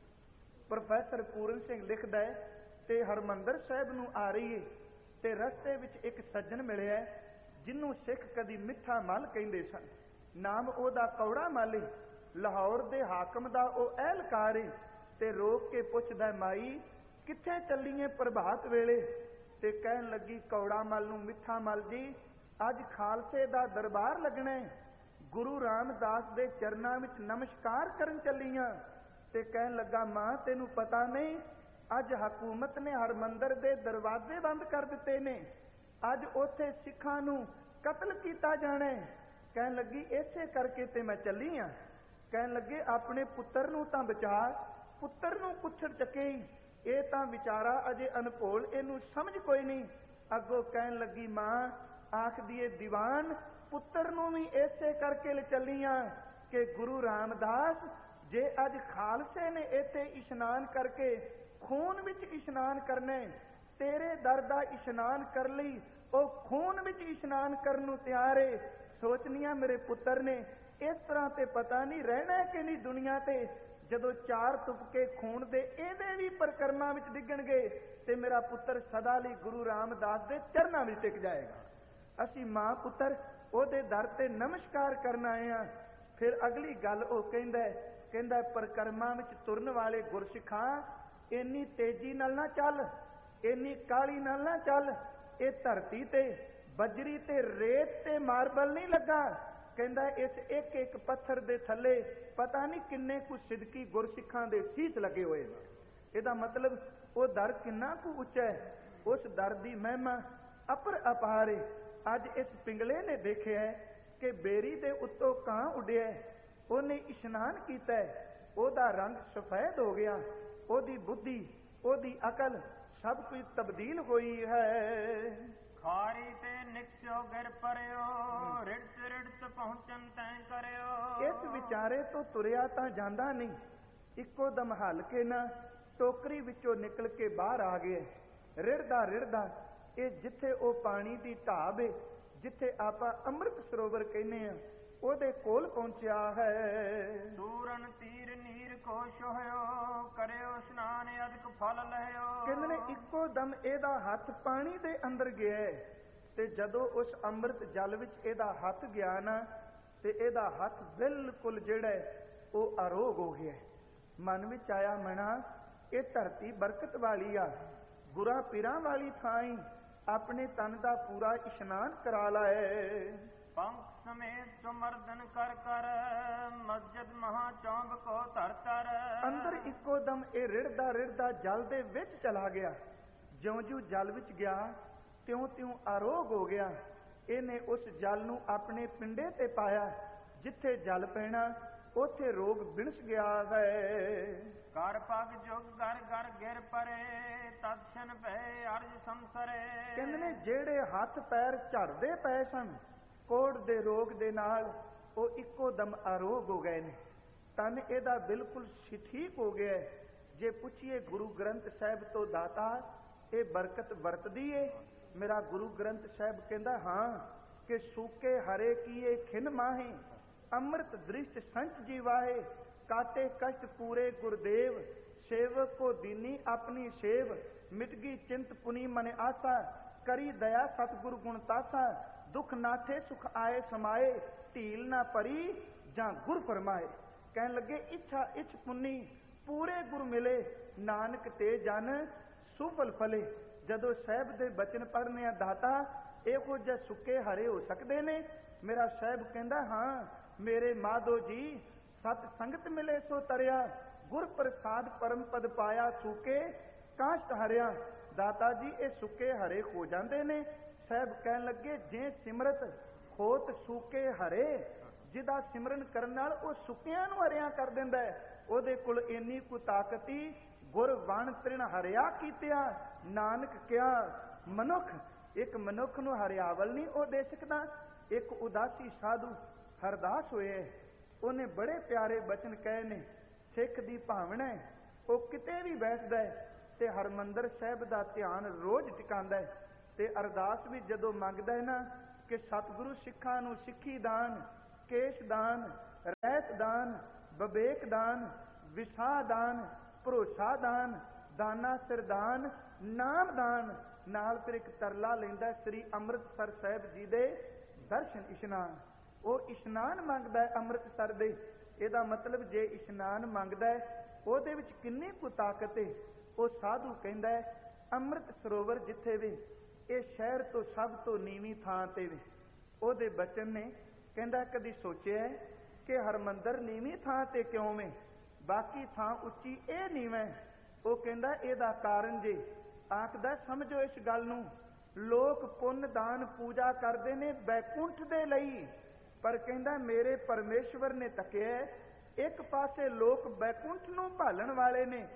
ਪ੍ਰੋਫੈਸਰ ਪੂਰਨ ਸਿੰਘ ਲਿਖਦਾ ਹੈ, ਤੇ ਹਰਮੰਦਰ ਸਾਹਿਬ ਨੂੰ ਆ ਰਹੀ ਹੈ ਤੇ ਰਸਤੇ ਵਿੱਚ ਇੱਕ ਸੱਜਣ ਮਿਲਿਆ, ਜਿਹਨੂੰ ਸਿੱਖ ਕਦੀ ਮਿੱਠਾ ਮੱਲ ਕਹਿੰਦੇ ਸਨ। ਨਾਮ ਉਹਦਾ ਕੌੜਾ ਮੱਲ, ਲਾਹੌਰ ਦੇ ਹਾਕਮ ਦਾ ਉਹ ਅਹਿਲਕਾਰ ਏ। ਤੇ ਰੋਕ ਕੇ ਪੁੱਛਦਾ, ਮਾਈ ਕਿੱਥੇ ਚੱਲੀਏ ਪ੍ਰਭਾਤ ਵੇਲੇ? ਤੇ ਕਹਿਣ ਲੱਗੀ ਕੌੜਾ ਮੱਲ ਨੂੰ, ਮਿੱਠਾ ਮੱਲ ਜੀ, ਅੱਜ ਖਾਲਸੇ ਦਾ ਦਰਬਾਰ ਲੱਗਣਾ ਹੈ, ਗੁਰੂ ਰਾਮਦਾਸ ਦੇ ਚਰਨਾਂ ਵਿੱਚ ਨਮਸਕਾਰ ਕਰਨ ਚੱਲੀਆਂ। ਤੇ ਕਹਿਣ ਲੱਗਾ, ਮਾਂ ਤੈਨੂੰ ਪਤਾ ਨਹੀਂ, ਅੱਜ ਹਕੂਮਤ ਨੇ ਹਰਮੰਦਰ ਦੇ ਦਰਵਾਜ਼ੇ ਬੰਦ ਕਰ ਦਿੱਤੇ ਨੇ, ਅੱਜ ਉੱਥੇ ਸਿੱਖਾਂ ਨੂੰ ਕਤਲ ਕੀਤਾ ਜਾਣਾ ਹੈ। ਕਹਿਣ ਲੱਗੀ ਇਸੇ ਕਰਕੇ ਤੇ ਮੈਂ ਚੱਲੀ ਆ। ਕਹਿਣ ਲੱਗੇ ਆਪਣੇ ਪੁੱਤਰ ਨੂੰ ਤਾਂ ਬਚਾ, ਪੁੱਤਰ ਨੂੰ ਕੁੱਛੜ ਚੱਕੇ, ਇਹ ਤਾਂ ਵਿਚਾਰਾ ਅਜੇ ਅਨਭੋਲ, ਇਹਨੂੰ ਸਮਝ ਕੋਈ ਨਹੀਂ। ਅੱਗੋਂ ਕਹਿਣ ਲੱਗੀ, ਮਾਂ ਆਖਦੀ ਏ ਦੀਵਾਨ, ਪੁੱਤਰ ਨੂੰ ਵੀ ਇਸੇ ਕਰਕੇ ਲੈ ਚੱਲੀਆਂ ਕਿ ਗੁਰੂ ਰਾਮਦਾਸ ਜੇ ਅੱਜ ਖਾਲਸੇ ਨੇ ਇੱਥੇ ਇਸ਼ਨਾਨ ਕਰਕੇ ਖੂਨ ਵਿੱਚ ਇਸ਼ਨਾਨ ਕਰਨਾ, ਤੇਰੇ ਦਰ ਦਾ ਇਸ਼ਨਾਨ ਕਰ ਲਈ ਉਹ ਖੂਨ ਵਿੱਚ ਇਸ਼ਨਾਨ ਕਰਨ ਨੂੰ ਤਿਆਰ ਏ। ਸੋਚਨੀਆਂ ਮੇਰੇ ਪੁੱਤਰ ਨੇ ਇਸ ਤਰ੍ਹਾਂ ਤੇ ਪਤਾ ਨਹੀਂ ਰਹਿਣਾ ਕਿ ਨਹੀਂ ਦੁਨੀਆ ਤੇ, ਜਦੋਂ ਚਾਰ ਤੁਪਕੇ ਖੂਨ ਦੇ ਇਹਦੇ ਵੀ ਪਰਿਕਰਮਾ ਵਿੱਚ ਡਿੱਗਣਗੇ ਤੇ ਮੇਰਾ ਪੁੱਤਰ ਸਦਾ ਲਈ ਗੁਰੂ ਰਾਮਦਾਸ ਦੇ ਚਰਨਾਂ ਵਿੱਚ ਟਿਕ ਜਾਏਗਾ। ਅਸੀਂ ਮਾਂ ਪੁੱਤਰ ਉਹਦੇ ਦਰ ਤੇ ਨਮਸਕਾਰ ਕਰਨ ਆਏ ਹਾਂ। ਫਿਰ ਅਗਲੀ ਗੱਲ ਉਹ ਕਹਿੰਦਾ ਕਹਿੰਦਾ ਪਰਿਕਰਮਾ ਵਿੱਚ ਤੁਰਨ ਵਾਲੇ ਗੁਰਸਿੱਖਾਂ, ਇੰਨੀ ਤੇਜ਼ੀ ਨਾਲ ਨਾ ਚੱਲ, ਇੰਨੀ ਕਾਹਲੀ ਨਾਲ ਨਾ ਚੱਲ, ਇਹ ਧਰਤੀ ਤੇ ਬਜਰੀ ਤੇ ਰੇਤ ਤੇ ਮਾਰਬਲ ਨਹੀਂ ਲੱਗਾ। ਕਹਿੰਦਾ ਇਸ ਇੱਕ ਇੱਕ ਪੱਥਰ ਦੇ ਥੱਲੇ ਪਤਾ ਨਹੀਂ ਕਿੰਨੇ ਕੁ ਸਿਦਕੀ ਗੁਰਸਿੱਖਾਂ ਦੇ ਸੀਸ ਲੱਗੇ ਹੋਏ ਨੇ। ਇਹਦਾ ਮਤਲਬ ਉਹ ਦਰ ਕਿੰਨਾ ਕੁ ਉੱਚਾ ਹੈ, ਉਸ ਦਰ ਦੀ ਮਹਿਮਾ ਅਪਰ ਅਪਾਰ ਹੈ। ਅੱਜ ਇਸ ਪਿੰਗਲੇ ਨੇ ਦੇਖਿਆ ਕਿ ਬੇਰੀ ਦੇ ਉੱਤੋਂ ਕਾਂ ਉੱਡਿਆ, ਉਹਨੇ ਇਸ਼ਨਾਨ ਕੀਤਾ, ਉਹਦਾ ਰੰਗ ਸਫੈਦ ਹੋ ਗਿਆ, ਉਹਦੀ ਬੁੱਧੀ, ਉਹਦੀ ਅਕਲ ਸਭ ਕੁਝ ਤਬਦੀਲ ਹੋਈ ਹੈ। ਖਾਰੀ ਤੇ ਨਿਕਸਿਓ ਗਿਰ ਪਰਿਓ, ਰਿੜਤ ਰਿੜਤ ਪਹੁੰਚਨ ਤੈਂ ਕਰਿਓ। ਇਸ ਵਿਚਾਰੇ ਤੋਂ ਤੁਰਿਆ ਤਾਂ ਜਾਂਦਾ ਨਹੀਂ, ਇੱਕੋ ਦਮ ਹਲ ਕੇ ਨਾ ਟੋਕਰੀ ਵਿੱਚੋਂ ਨਿਕਲ ਕੇ ਬਾਹਰ ਆ ਗਏ। ਰਿੜਦਾ ਰਿੜਦਾ ਇਹ ਜਿੱਥੇ ਉਹ ਪਾਣੀ ਦੀ ਢਾਬ ਏ, ਜਿੱਥੇ ਆਪਾਂ ਅੰਮ੍ਰਿਤ ਸਰੋਵਰ ਕਹਿੰਦੇ ਆ, ਉਹਦੇ ਕੋਲ ਪਹੁੰਚਿਆ ਹੈ। ਸੂਰਨ ਤੀਰ ਨੀਰ ਖੁਸ਼ ਹੋਇਓ, ਕਰਿਓ ਇਸ਼ਨਾਨ ਅਦਕ ਫਲ ਲਹਿਓ। ਕਹਿੰਦੇ ਨੇ ਇੱਕੋ ਦਮ ਇਹਦਾ ਹੱਥ ਪਾਣੀ ਦੇ ਅੰਦਰ ਗਿਆ ਤੇ ਜਦੋਂ ਉਸ ਅੰਮ੍ਰਿਤ ਜਲ ਵਿੱਚ ਇਹਦਾ ਹੱਥ ਗਿਆ ਨਾ, ਤੇ ਇਹਦਾ ਹੱਥ ਬਿਲਕੁਲ ਜਿਹੜਾ ਉਹ ਅਰੋਗ ਹੋ ਗਿਆ। ਮਨ ਵਿੱਚ ਆਇਆ, ਮਣਾ ਇਹ ਧਰਤੀ ਬਰਕਤ ਵਾਲੀ ਆ, ਗੁਰਾਂ ਪੀਰਾਂ ਵਾਲੀ ਥਾਂ ਹੀ ਆਪਣੇ ਤਨ ਦਾ ਪੂਰਾ ਇਸ਼ਨਾਨ ਕਰਾ ਲਾਏ। ਪੰਖ ਸਮੇਤ ਸੁਮਰਦਨ ਕਰ ਕਰ ਮਸਜਿਦ ਮਹਾ ਚੌਂਬ ਕੋ ਧਰ ਧਰ। ਅੰਦਰ ਇੱਕੋ ਦਮ ਇਹ ਰਿੜਦਾ ਰਿੜਦਾ ਜਲ ਦੇ ਵਿੱਚ ਚਲਾ ਗਿਆ। ਜਿਉਂ ਜਿਉਂ ਜਲ ਵਿੱਚ ਗਿਆ ਤਿਉਂ ਤਿਉਂ ਅਰੋਗ ਹੋ ਗਿਆ। ਇਹਨੇ ਉਸ ਜਲ ਨੂੰ ਆਪਣੇ ਪਿੰਡੇ ਤੇ ਪਾਇਆ। ਜਿੱਥੇ ਜਲ ਪੈਣਾ ਉੱਥੇ ਰੋਗ ਬਿਣਸ ਗਿਆ ਹੈ। ਕਰ ਪਗ ਜੁਗ ਗਰ ਗਰ ਗਿਰ ਪਰੇ ਤਦਸ਼ਨ ਭੈ ਅਰਜ ਸੰਸਰੇ। ਕਹਿੰਦੇ ਨੇ ਜਿਹੜੇ ਹੱਥ ਪੈਰ ਝੜਦੇ ਪਏ ਸਨ ਕੋੜ ਦੇ ਰੋਗ ਦੇ ਨਾਲ, ਉਹ ਇੱਕੋ ਦਮ ਅਰੋਗ ਹੋ ਗਏ ਨੇ। ਤਨ ਇਹਦਾ ਬਿਲਕੁਲ ਠੀਕ ਹੋ ਗਿਆ। ਜੇ ਪੁੱਛੀਏ ਗੁਰੂ ਗ੍ਰੰਥ ਸਾਹਿਬ ਤੋਂ, ਦਾਤਾ ਇਹ ਬਰਕਤ ਵਰਤਦੀ ਏ? ਮੇਰਾ ਗੁਰੂ ਗ੍ਰੰਥ ਸਾਹਿਬ ਕਹਿੰਦਾ ਹਾਂ, ਕਿ ਸੂਕੇ ਹਰੇ ਕੀਏ ਖਿਨ ਮਾਹੇ ਅੰਮ੍ਰਿਤ ਦ੍ਰਿਸ਼ਟ ਸੰਚ ਜੀਵਾਏ। ਕਾਟੇ ਕਸ਼ਟ ਪੂਰੇ ਗੁਰਦੇਵ ਸੇਵਕ ਕੋ ਦੀਨੀ ਆਪਣੀ ਸੇਵ। ਮਿਟਗੀ ਚਿੰਤ ਪੁਨੀ ਮਨ ਆਸਾ ਕਰੀ ਦਇਆ ਸਤਿਗੁਰ ਗੁਣ ਤਾਸਾ। ਦੁਖ ਨਾਠੇ ਸੁਖ ਆਏ ਸਮਾਏ ਢੀਲ ਨਾ ਪਰੀ ਜਾਂ ਗੁਰ ਫਰਮਾਏ। ਕਹਿਣ ਲੱਗੇ ਇੱਛਾ ਇੱਛ ਪੁੰਨੀ ਪੂਰੇ ਗੁਰ ਮਿਲੇ ਨਾਨਕ ਤੇ ਜਨ ਸੁਫਲ ਫਲੇ। ਜਦੋਂ ਸਾਹਿਬ ਦੇ ਬਚਨ ਪੜ੍ਹਨੇ ਆ ਦਾਤਾ, ਇਹੋ ਜਿਹੇ ਸੁੱਕੇ ਹਰੇ ਹੋ ਸਕਦੇ ਨੇ? ਮੇਰਾ ਸਾਹਿਬ ਕਹਿੰਦਾ ਹਾਂ, ਮੇਰੇ ਮਾਧੋ ਜੀ ਸਤ ਸੰਗਤ ਮਿਲੇ ਸੋ ਤਰਿਆ। ਗੁਰ ਪ੍ਰਸਾਦ ਪਰਮ ਪਦ ਪਾਇਆ ਸੂਕੇ ਕਾਸ਼ਟ ਹਰਿਆ। ਦਾਤਾ ਜੀ ਇਹ ਸੁੱਕੇ ਹਰੇ ਹੋ ਜਾਂਦੇ ਨੇ। ਸਾਹਿਬ ਕਹਿਣ ਲੱਗੇ ਜੇ ਸਿਮਰਤ ਹੋਤ ਸੂਕੇ ਹਰੇ। ਜਿਹਦਾ ਸਿਮਰਨ ਕਰਨ ਨਾਲ ਉਹ ਸੁੱਕਿਆਂ ਨੂੰ ਹਰਿਆ ਕਰ ਦਿੰਦਾ ਹੈ, ਉਹਦੇ ਕੋਲ ਇੰਨੀ ਕੁ ਤਾਕਤ ਹੀ ਗੁਰ ਵਣ ਤ੍ਰਿਣ ਹਰਿਆ ਕੀਤਿਆ। ਨਾਨਕ ਕਿਹਾ ਮਨੁੱਖ ਇੱਕ ਮਨੁੱਖ ਨੂੰ ਹਰਿਆਵਲ ਨਹੀਂ ਉਹ ਦੇ ਸਕਦਾ। ਇੱਕ ਉਦਾਸੀ ਸਾਧੂ ਹਰਦਾਸ ਹੋਏ, ਉਹਨੇ ਬੜੇ ਪਿਆਰੇ ਬਚਨ ਕਹੇ ਨੇ। ਸਿੱਖ ਦੀ ਭਾਵਨਾ ਹੈ, ਉਹ ਕਿਤੇ ਵੀ ਬੈਠਦਾ ਹੈ ਤੇ ਹਰਮੰਦਰ ਸਾਹਿਬ ਦਾ ਧਿਆਨ ਰੋਜ਼ ਟਿਕਾਉਂਦਾ ਹੈ। ਤੇ ਅਰਦਾਸ ਵੀ ਜਦੋਂ ਮੰਗਦਾ ਹੈ ਨਾ ਕਿ ਸਤਿਗੁਰੂ ਸਿੱਖਾਂ ਨੂੰ ਸਿੱਖੀ ਦਾਨ, ਕੇਸ਼ ਦਾਨ, ਰਹਿਤ ਦਾਨ, ਵਿਵੇਕ ਦਾਨ, ਵਿਸਾਹ ਦਾਨ, ਭਰੋਸਾ ਦਾਨ, ਦਾਨਾ ਸਿਰਦਾਨ, ਨਾਮ ਦਾਨ। ਨਾਲ ਫਿਰ ਇੱਕ ਤਰਲਾ ਲੈਂਦਾ ਸ੍ਰੀ ਅੰਮ੍ਰਿਤਸਰ ਸਾਹਿਬ ਜੀ ਦੇ ਦਰਸ਼ਨ ਇਸ਼ਨਾਨ। ਉਹ ਇਸ਼ਨਾਨ ਮੰਗਦਾ ਹੈ ਅੰਮ੍ਰਿਤਸਰ ਦੇ। ਇਹਦਾ ਮਤਲਬ ਜੇ ਇਸ਼ਨਾਨ ਮੰਗਦਾ ਹੈ ਉਹਦੇ ਵਿੱਚ ਕਿੰਨੀ ਕੁ ਤਾਕਤ ਹੈ। ਉਹ ਸਾਧੂ ਕਹਿੰਦਾ ਹੈ ਅੰਮ੍ਰਿਤ ਸਰੋਵਰ ਜਿੱਥੇ ਵੀ, ਇਹ ਸ਼ਹਿਰ ਤੋਂ ਸਭ ਤੋਂ ਨੀਵੀਂ ਥਾਂ ਤੇ ਵੀ। ਉਹਦੇ ਬਚਨ ਨੇ ਕਹਿੰਦਾ ਕਦੀ ਸੋਚਿਆ ਕਿ ਹਰਮੰਦਰ ਨੀਵੀਂ ਥਾਂ ਤੇ ਕਿਉਂ ਵੇ, ਬਾਕੀ ਥਾਂ ਉੱਚੀ ਇਹ ਨੀਵਾਂ? ਉਹ ਕਹਿੰਦਾ ਇਹਦਾ ਕਾਰਨ ਜੇ ਆਖਦਾ ਸਮਝੋ ਇਸ ਗੱਲ ਨੂੰ। ਲੋਕ ਪੁੰਨ ਦਾਨ ਪੂਜਾ ਕਰਦੇ ਨੇ ਬੈਕੁੰਠ ਦੇ ਲਈ, ਪਰ ਕਹਿੰਦਾ ਮੇਰੇ ਪਰਮੇਸ਼ਵਰ ਨੇ ਤੱਕਿਆ ਇੱਕ ਪਾਸੇ ਲੋਕ ਬੈਕੁੰਠ ਨੂੰ ਭਾਲਣ ਵਾਲੇ ਨੇ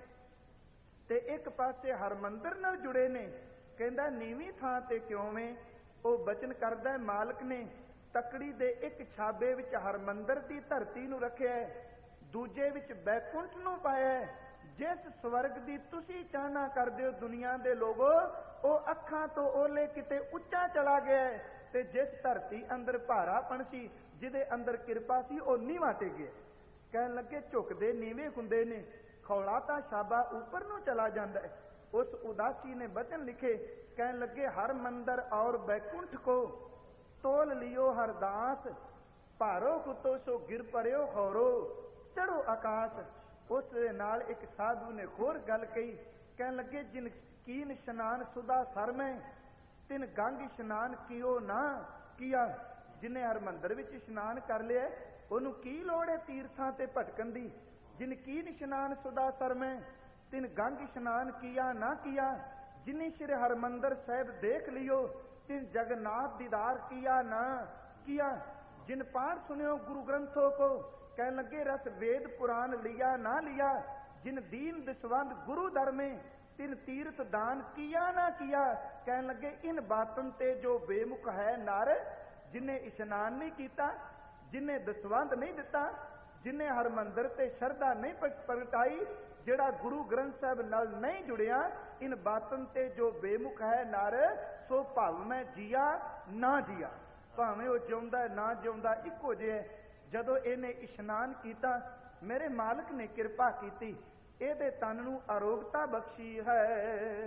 ਤੇ ਇੱਕ ਪਾਸੇ ਹਰਮੰਦਰ ਨਾਲ ਜੁੜੇ ਨੇ। ਕਹਿੰਦਾ ਨੀਵੀਂ ਥਾਂ ਤੇ ਕਿਉਂ ਵੇ? ਉਹ ਬਚਨ ਕਰਦਾ ਮਾਲਕ ਨੇ ਤਕੜੀ ਦੇ ਇੱਕ ਛਾਬੇ ਵਿੱਚ ਹਰਮੰਦਰ ਦੀ ਧਰਤੀ ਨੂੰ ਰੱਖਿਆ, ਦੂਜੇ ਵਿੱਚ ਬੈਕੁੰਠ ਨੂੰ ਪਾਇਆ। ਜਿਸ ਸਵਰਗ ਦੀ ਤੁਸੀਂ ਚਾਹਨਾ ਕਰਦੇ ਹੋ ਦੁਨੀਆ ਦੇ ਲੋਗੋ, ਉਹ ਅੱਖਾਂ ਤੋਂ ਓਲੇ ਕਿਤੇ ਉੱਚਾ ਚਲਾ ਗਿਆ, ਤੇ ਜਿਸ ਧਰਤੀ ਅੰਦਰ ਭਾਰਾਪਣ ਸੀ, ਜਿਹਦੇ ਅੰਦਰ ਕਿਰਪਾ ਸੀ, ਉਹ ਨੀਵਾਂ ਤੇ ਗਿਆ। ਕਹਿਣ ਲੱਗੇ ਝੁਕਦੇ ਨੀਵੇਂ ਹੁੰਦੇ ਨੇ, ਖੌਲਾ ਤਾਂ ਛਾਬਾ ਉੱਪਰ ਨੂੰ ਚਲਾ ਜਾਂਦਾ ਹੈ। ਉਸ ਉਦਾਸੀ ਨੇ ਬਚਨ ਲਿਖੇ, ਕਹਿਣ ਲੱਗੇ ਹਰ ਮੰਦਰ ਔਰ ਬੈਕੁੰਠ ਕੋ ਤੋਲ ਲਿਓ ਹਰਦਾਸ। ਭਾਰੋ ਕੁੱਤੋ ਸੋ ਗਿਰ ਪਰਿਓ ਖੌਰੋ ਚੜੋ ਆਕਾਸ਼। ਉਸ ਦੇ ਨਾਲ ਇੱਕ ਸਾਧੂ ਨੇ ਹੋਰ ਗੱਲ ਕਹੀ, ਕਹਿਣ ਲੱਗੇ ਜਿਨ ਕੀਨ ਇਸ਼ਨਾਨ ਸੁਦਾ ਸਰ ਮੈਂ ਤਿਨ ਗੰਗ ਇਸ਼ਨਾਨ ਕੀਓ ਨਾ ਕੀਆ। ਜਿਹਨੇ ਹਰਮੰਦਰ ਵਿੱਚ ਇਸ਼ਨਾਨ ਕਰ ਲਿਆ ਉਹਨੂੰ ਕੀ ਲੋੜ ਹੈ ਤੀਰਥਾਂ ਤੇ ਭਟਕਣ ਦੀ। ਜਿਨ ਕੀਨ ਇਸ਼ਨਾਨ ਸੁਦਾ ਸਰ ਮੈਂ ਤਿਨ ਗੰਗ ਇਸ਼ਨਾਨ ਕੀਆ ਨਾ ਕੀਆ। ਜਿਨੀ ਸ਼੍ਰੀ ਹਰਮੰਦਰ ਸਾਹਿਬ ਦੇਖ ਲਿਓ ਤਿਨ ਜਗन्नाथ दीदार किया ना किया। जिन पाठ सुनियो गुरु ग्रंथों को, कहने लगे रस वेद पुराण लिया ना लिया। जिन दीन दसवंद गुरु दर में तिन तीर्थ दान किया ना किया। कहने लगे इन बातन ते जो बेमुख है नर, जिन्हें इशनान नहीं किया, जिन्हें दसवंद नहीं दिता, जिन्हें हरमंदर ते शरधा नहीं प्रगटाई, ਜਿਹੜਾ ਗੁਰੂ ਗ੍ਰੰਥ ਸਾਹਿਬ ਨਾਲ ਨਹੀਂ ਜੁੜਿਆ, ਇਨ ਬਾਤਨ ਤੇ ਜੋ ਬੇਮੁਖ ਹੈ ਨਰ, ਸੋ ਭਵ ਮੈਂ ਜੀਆ ਨਾ ਜੀਆ। ਭਾਵੇਂ ਉਹ ਜਿਉਂਦਾ ਨਾ ਜਿਉਂਦਾ ਇੱਕੋ ਜਿਹਾ। ਜਦੋਂ ਇਹਨੇ ਇਸ਼ਨਾਨ ਕੀਤਾ ਮੇਰੇ ਮਾਲਕ ਨੇ ਕਿਰਪਾ ਕੀਤੀ, ਇਹਦੇ ਤਨ ਨੂੰ ਅਰੋਗਤਾ ਬਖਸ਼ੀ ਹੈ।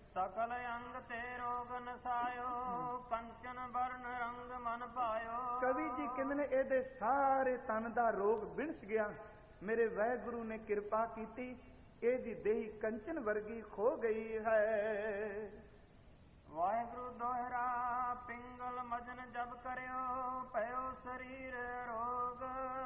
ਸਕਲ ਅੰਗ ਤੇ ਰੋਗ ਨਸਾਇਓ, ਕੰਚਨ ਵਰਨ ਰੰਗ ਮਨ ਪਾਇਓ। ਕਵੀ ਜੀ ਕਹਿੰਦੇ ਨੇ ਇਹਦੇ ਸਾਰੇ ਤਨ ਦਾ ਰੋਗ ਵਿਣਸ ਗਿਆ। ਮੇਰੇ ਵਾਹਿਗੁਰੂ ਨੇ ਕਿਰਪਾ ਕੀਤੀ, ਇਹਦੀ ਦੇਹੀ ਕੰਚਨ ਵਰਗੀ ਖੋ ਗਈ ਹੈ। ਵਾਹਿਗੁਰੂ ਦੋਹਰਾ ਪਿੰਗਲ ਮਜਨ ਜਬ ਕਰਿਓ, ਭਇਓ ਸਰੀਰ ਰੋਗ।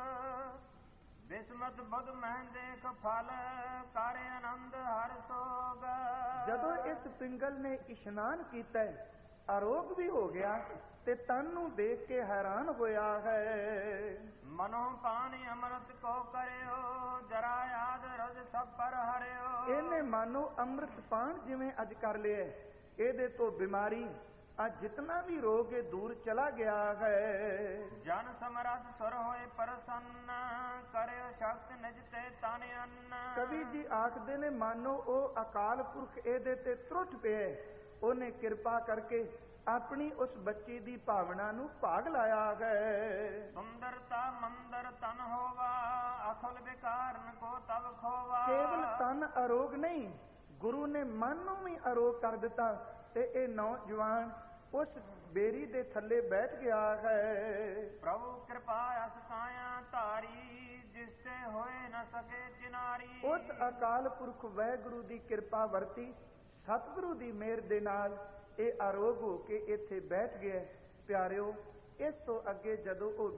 ਬਿਸਮਤ ਬੁਧ ਮਹਿ ਦੇਖ ਫਲ, ਕਰ ਆਨੰਦ ਹਰ ਸੋਗ। ਜਦੋਂ ਇਸ ਪਿੰਗਲ ਨੇ ਇਸ਼ਨਾਨ ਕੀਤਾ, ਅਰੋਗ ਵੀ ਹੋ ਗਿਆ ਤੇ ਤਨ ਨੂੰ ਦੇਖ ਕੇ ਹੈਰਾਨ ਹੋਇਆ ਹੈ। ਮਨੋ ਪਾਣੀ ਅੰਮ੍ਰਿਤ ਕੋ ਕਰਿਓ, ਜਰਾ ਯਾਦ ਰਜ ਸਭ ਪਰ ਹਰਿਓ। ਇਹਨੇ ਮਾਨੋ ਅੰਮ੍ਰਿਤ ਪਾਨ ਜਿਵੇਂ ਅੱਜ ਕਰ ਲਿਆ, ਇਹਦੇ ਤੋਂ ਬਿਮਾਰੀ ਆ ਜਿਤਨਾ ਵੀ ਰੋਗ ਇਹ ਦੂਰ ਚਲਾ ਗਿਆ ਹੈ। ਜਨ ਸਮਰੱਥ ਸੁਰ ਹੋਏ ਪ੍ਰਸੰਨ, ਕਰਿਓ ਸ਼ਕਤ ਨਿਜ ਤੇ ਤਨ ਅੰਨ। ਕਵੀ ਜੀ ਆਖਦੇ ਨੇ ਮਾਨੋ ਉਹ ਅਕਾਲ ਪੁਰਖ ਇਹਦੇ ਤੇ ਤਰੁੱਠ ਪਿਆ, ਉਹਨੇ ਕਿਰਪਾ ਕਰਕੇ ਆਪਣੀ ਉਸ ਬੱਚੀ ਦੀ ਭਾਵਨਾ ਨੂੰ ਭਾਗ ਲਾਇਆ ਹੈ। ਸੁੰਦਰਤਾ ਮੰਦਰ ਤਨ ਹੋਵਾ, ਅਖਲ ਵਿਕਾਰਨ ਕੋ ਤਬ ਖੋਵਾ। ਕੇਵਲ ਤਨ ਅਰੋਗ ਨਹੀਂ, ਗੁਰੂ ਨੇ ਮਨ ਨੂੰ ਵੀ ਅਰੋਗ ਕਰ ਦਿੱਤਾ ਤੇ ਇਹ ਨੌਜਵਾਨ ਉਸ ਬੇਰੀ ਦੇ ਥੱਲੇ ਬੈਠ ਗਿਆ ਹੈ। ਪ੍ਰਭੂ ਕਿਰਪਾ ਅਸ ਕਾਇਆ ਧਾਰੀ, ਜਿਸ ਤੇ ਹੋਏ ਨ ਸਕੇ ਚਿਨਾਰੀ। ਉਸ ਅਕਾਲ ਪੁਰਖ ਵਾਹਿਗੁਰੂ ਦੀ ਕਿਰਪਾ ਵਰਤੀ, ਸਤਿਗੁਰੂ ਦੀ ਮਿਹਰ ਦੇ ਨਾਲ ਇਹ ਅਰੋਗ ਹੋ ਕੇ ਇੱਥੇ ਬੈਠ ਗਿਆ। ਪਿਆਰਿਓ, ਇਸ ਤੋਂ ਅੱਗੇ ਜਦੋਂ ਉਹ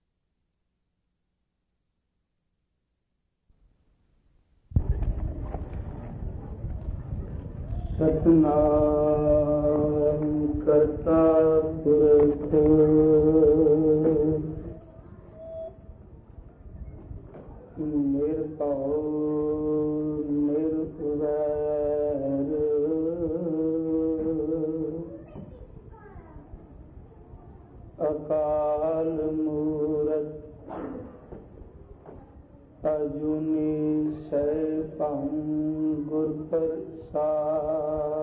ਸਤਿਨਾਮ ਕਰਤਾ ਪੁਰਖ ਨਿਰਭਉ ਨਿਰਵੈਰ, ਅਕਾਲ ਮੂਰਤ ਅਜੂਨੀ ਸੈਭੰ ਗੁਰ ਪ੍ਰਸਾਦਿ।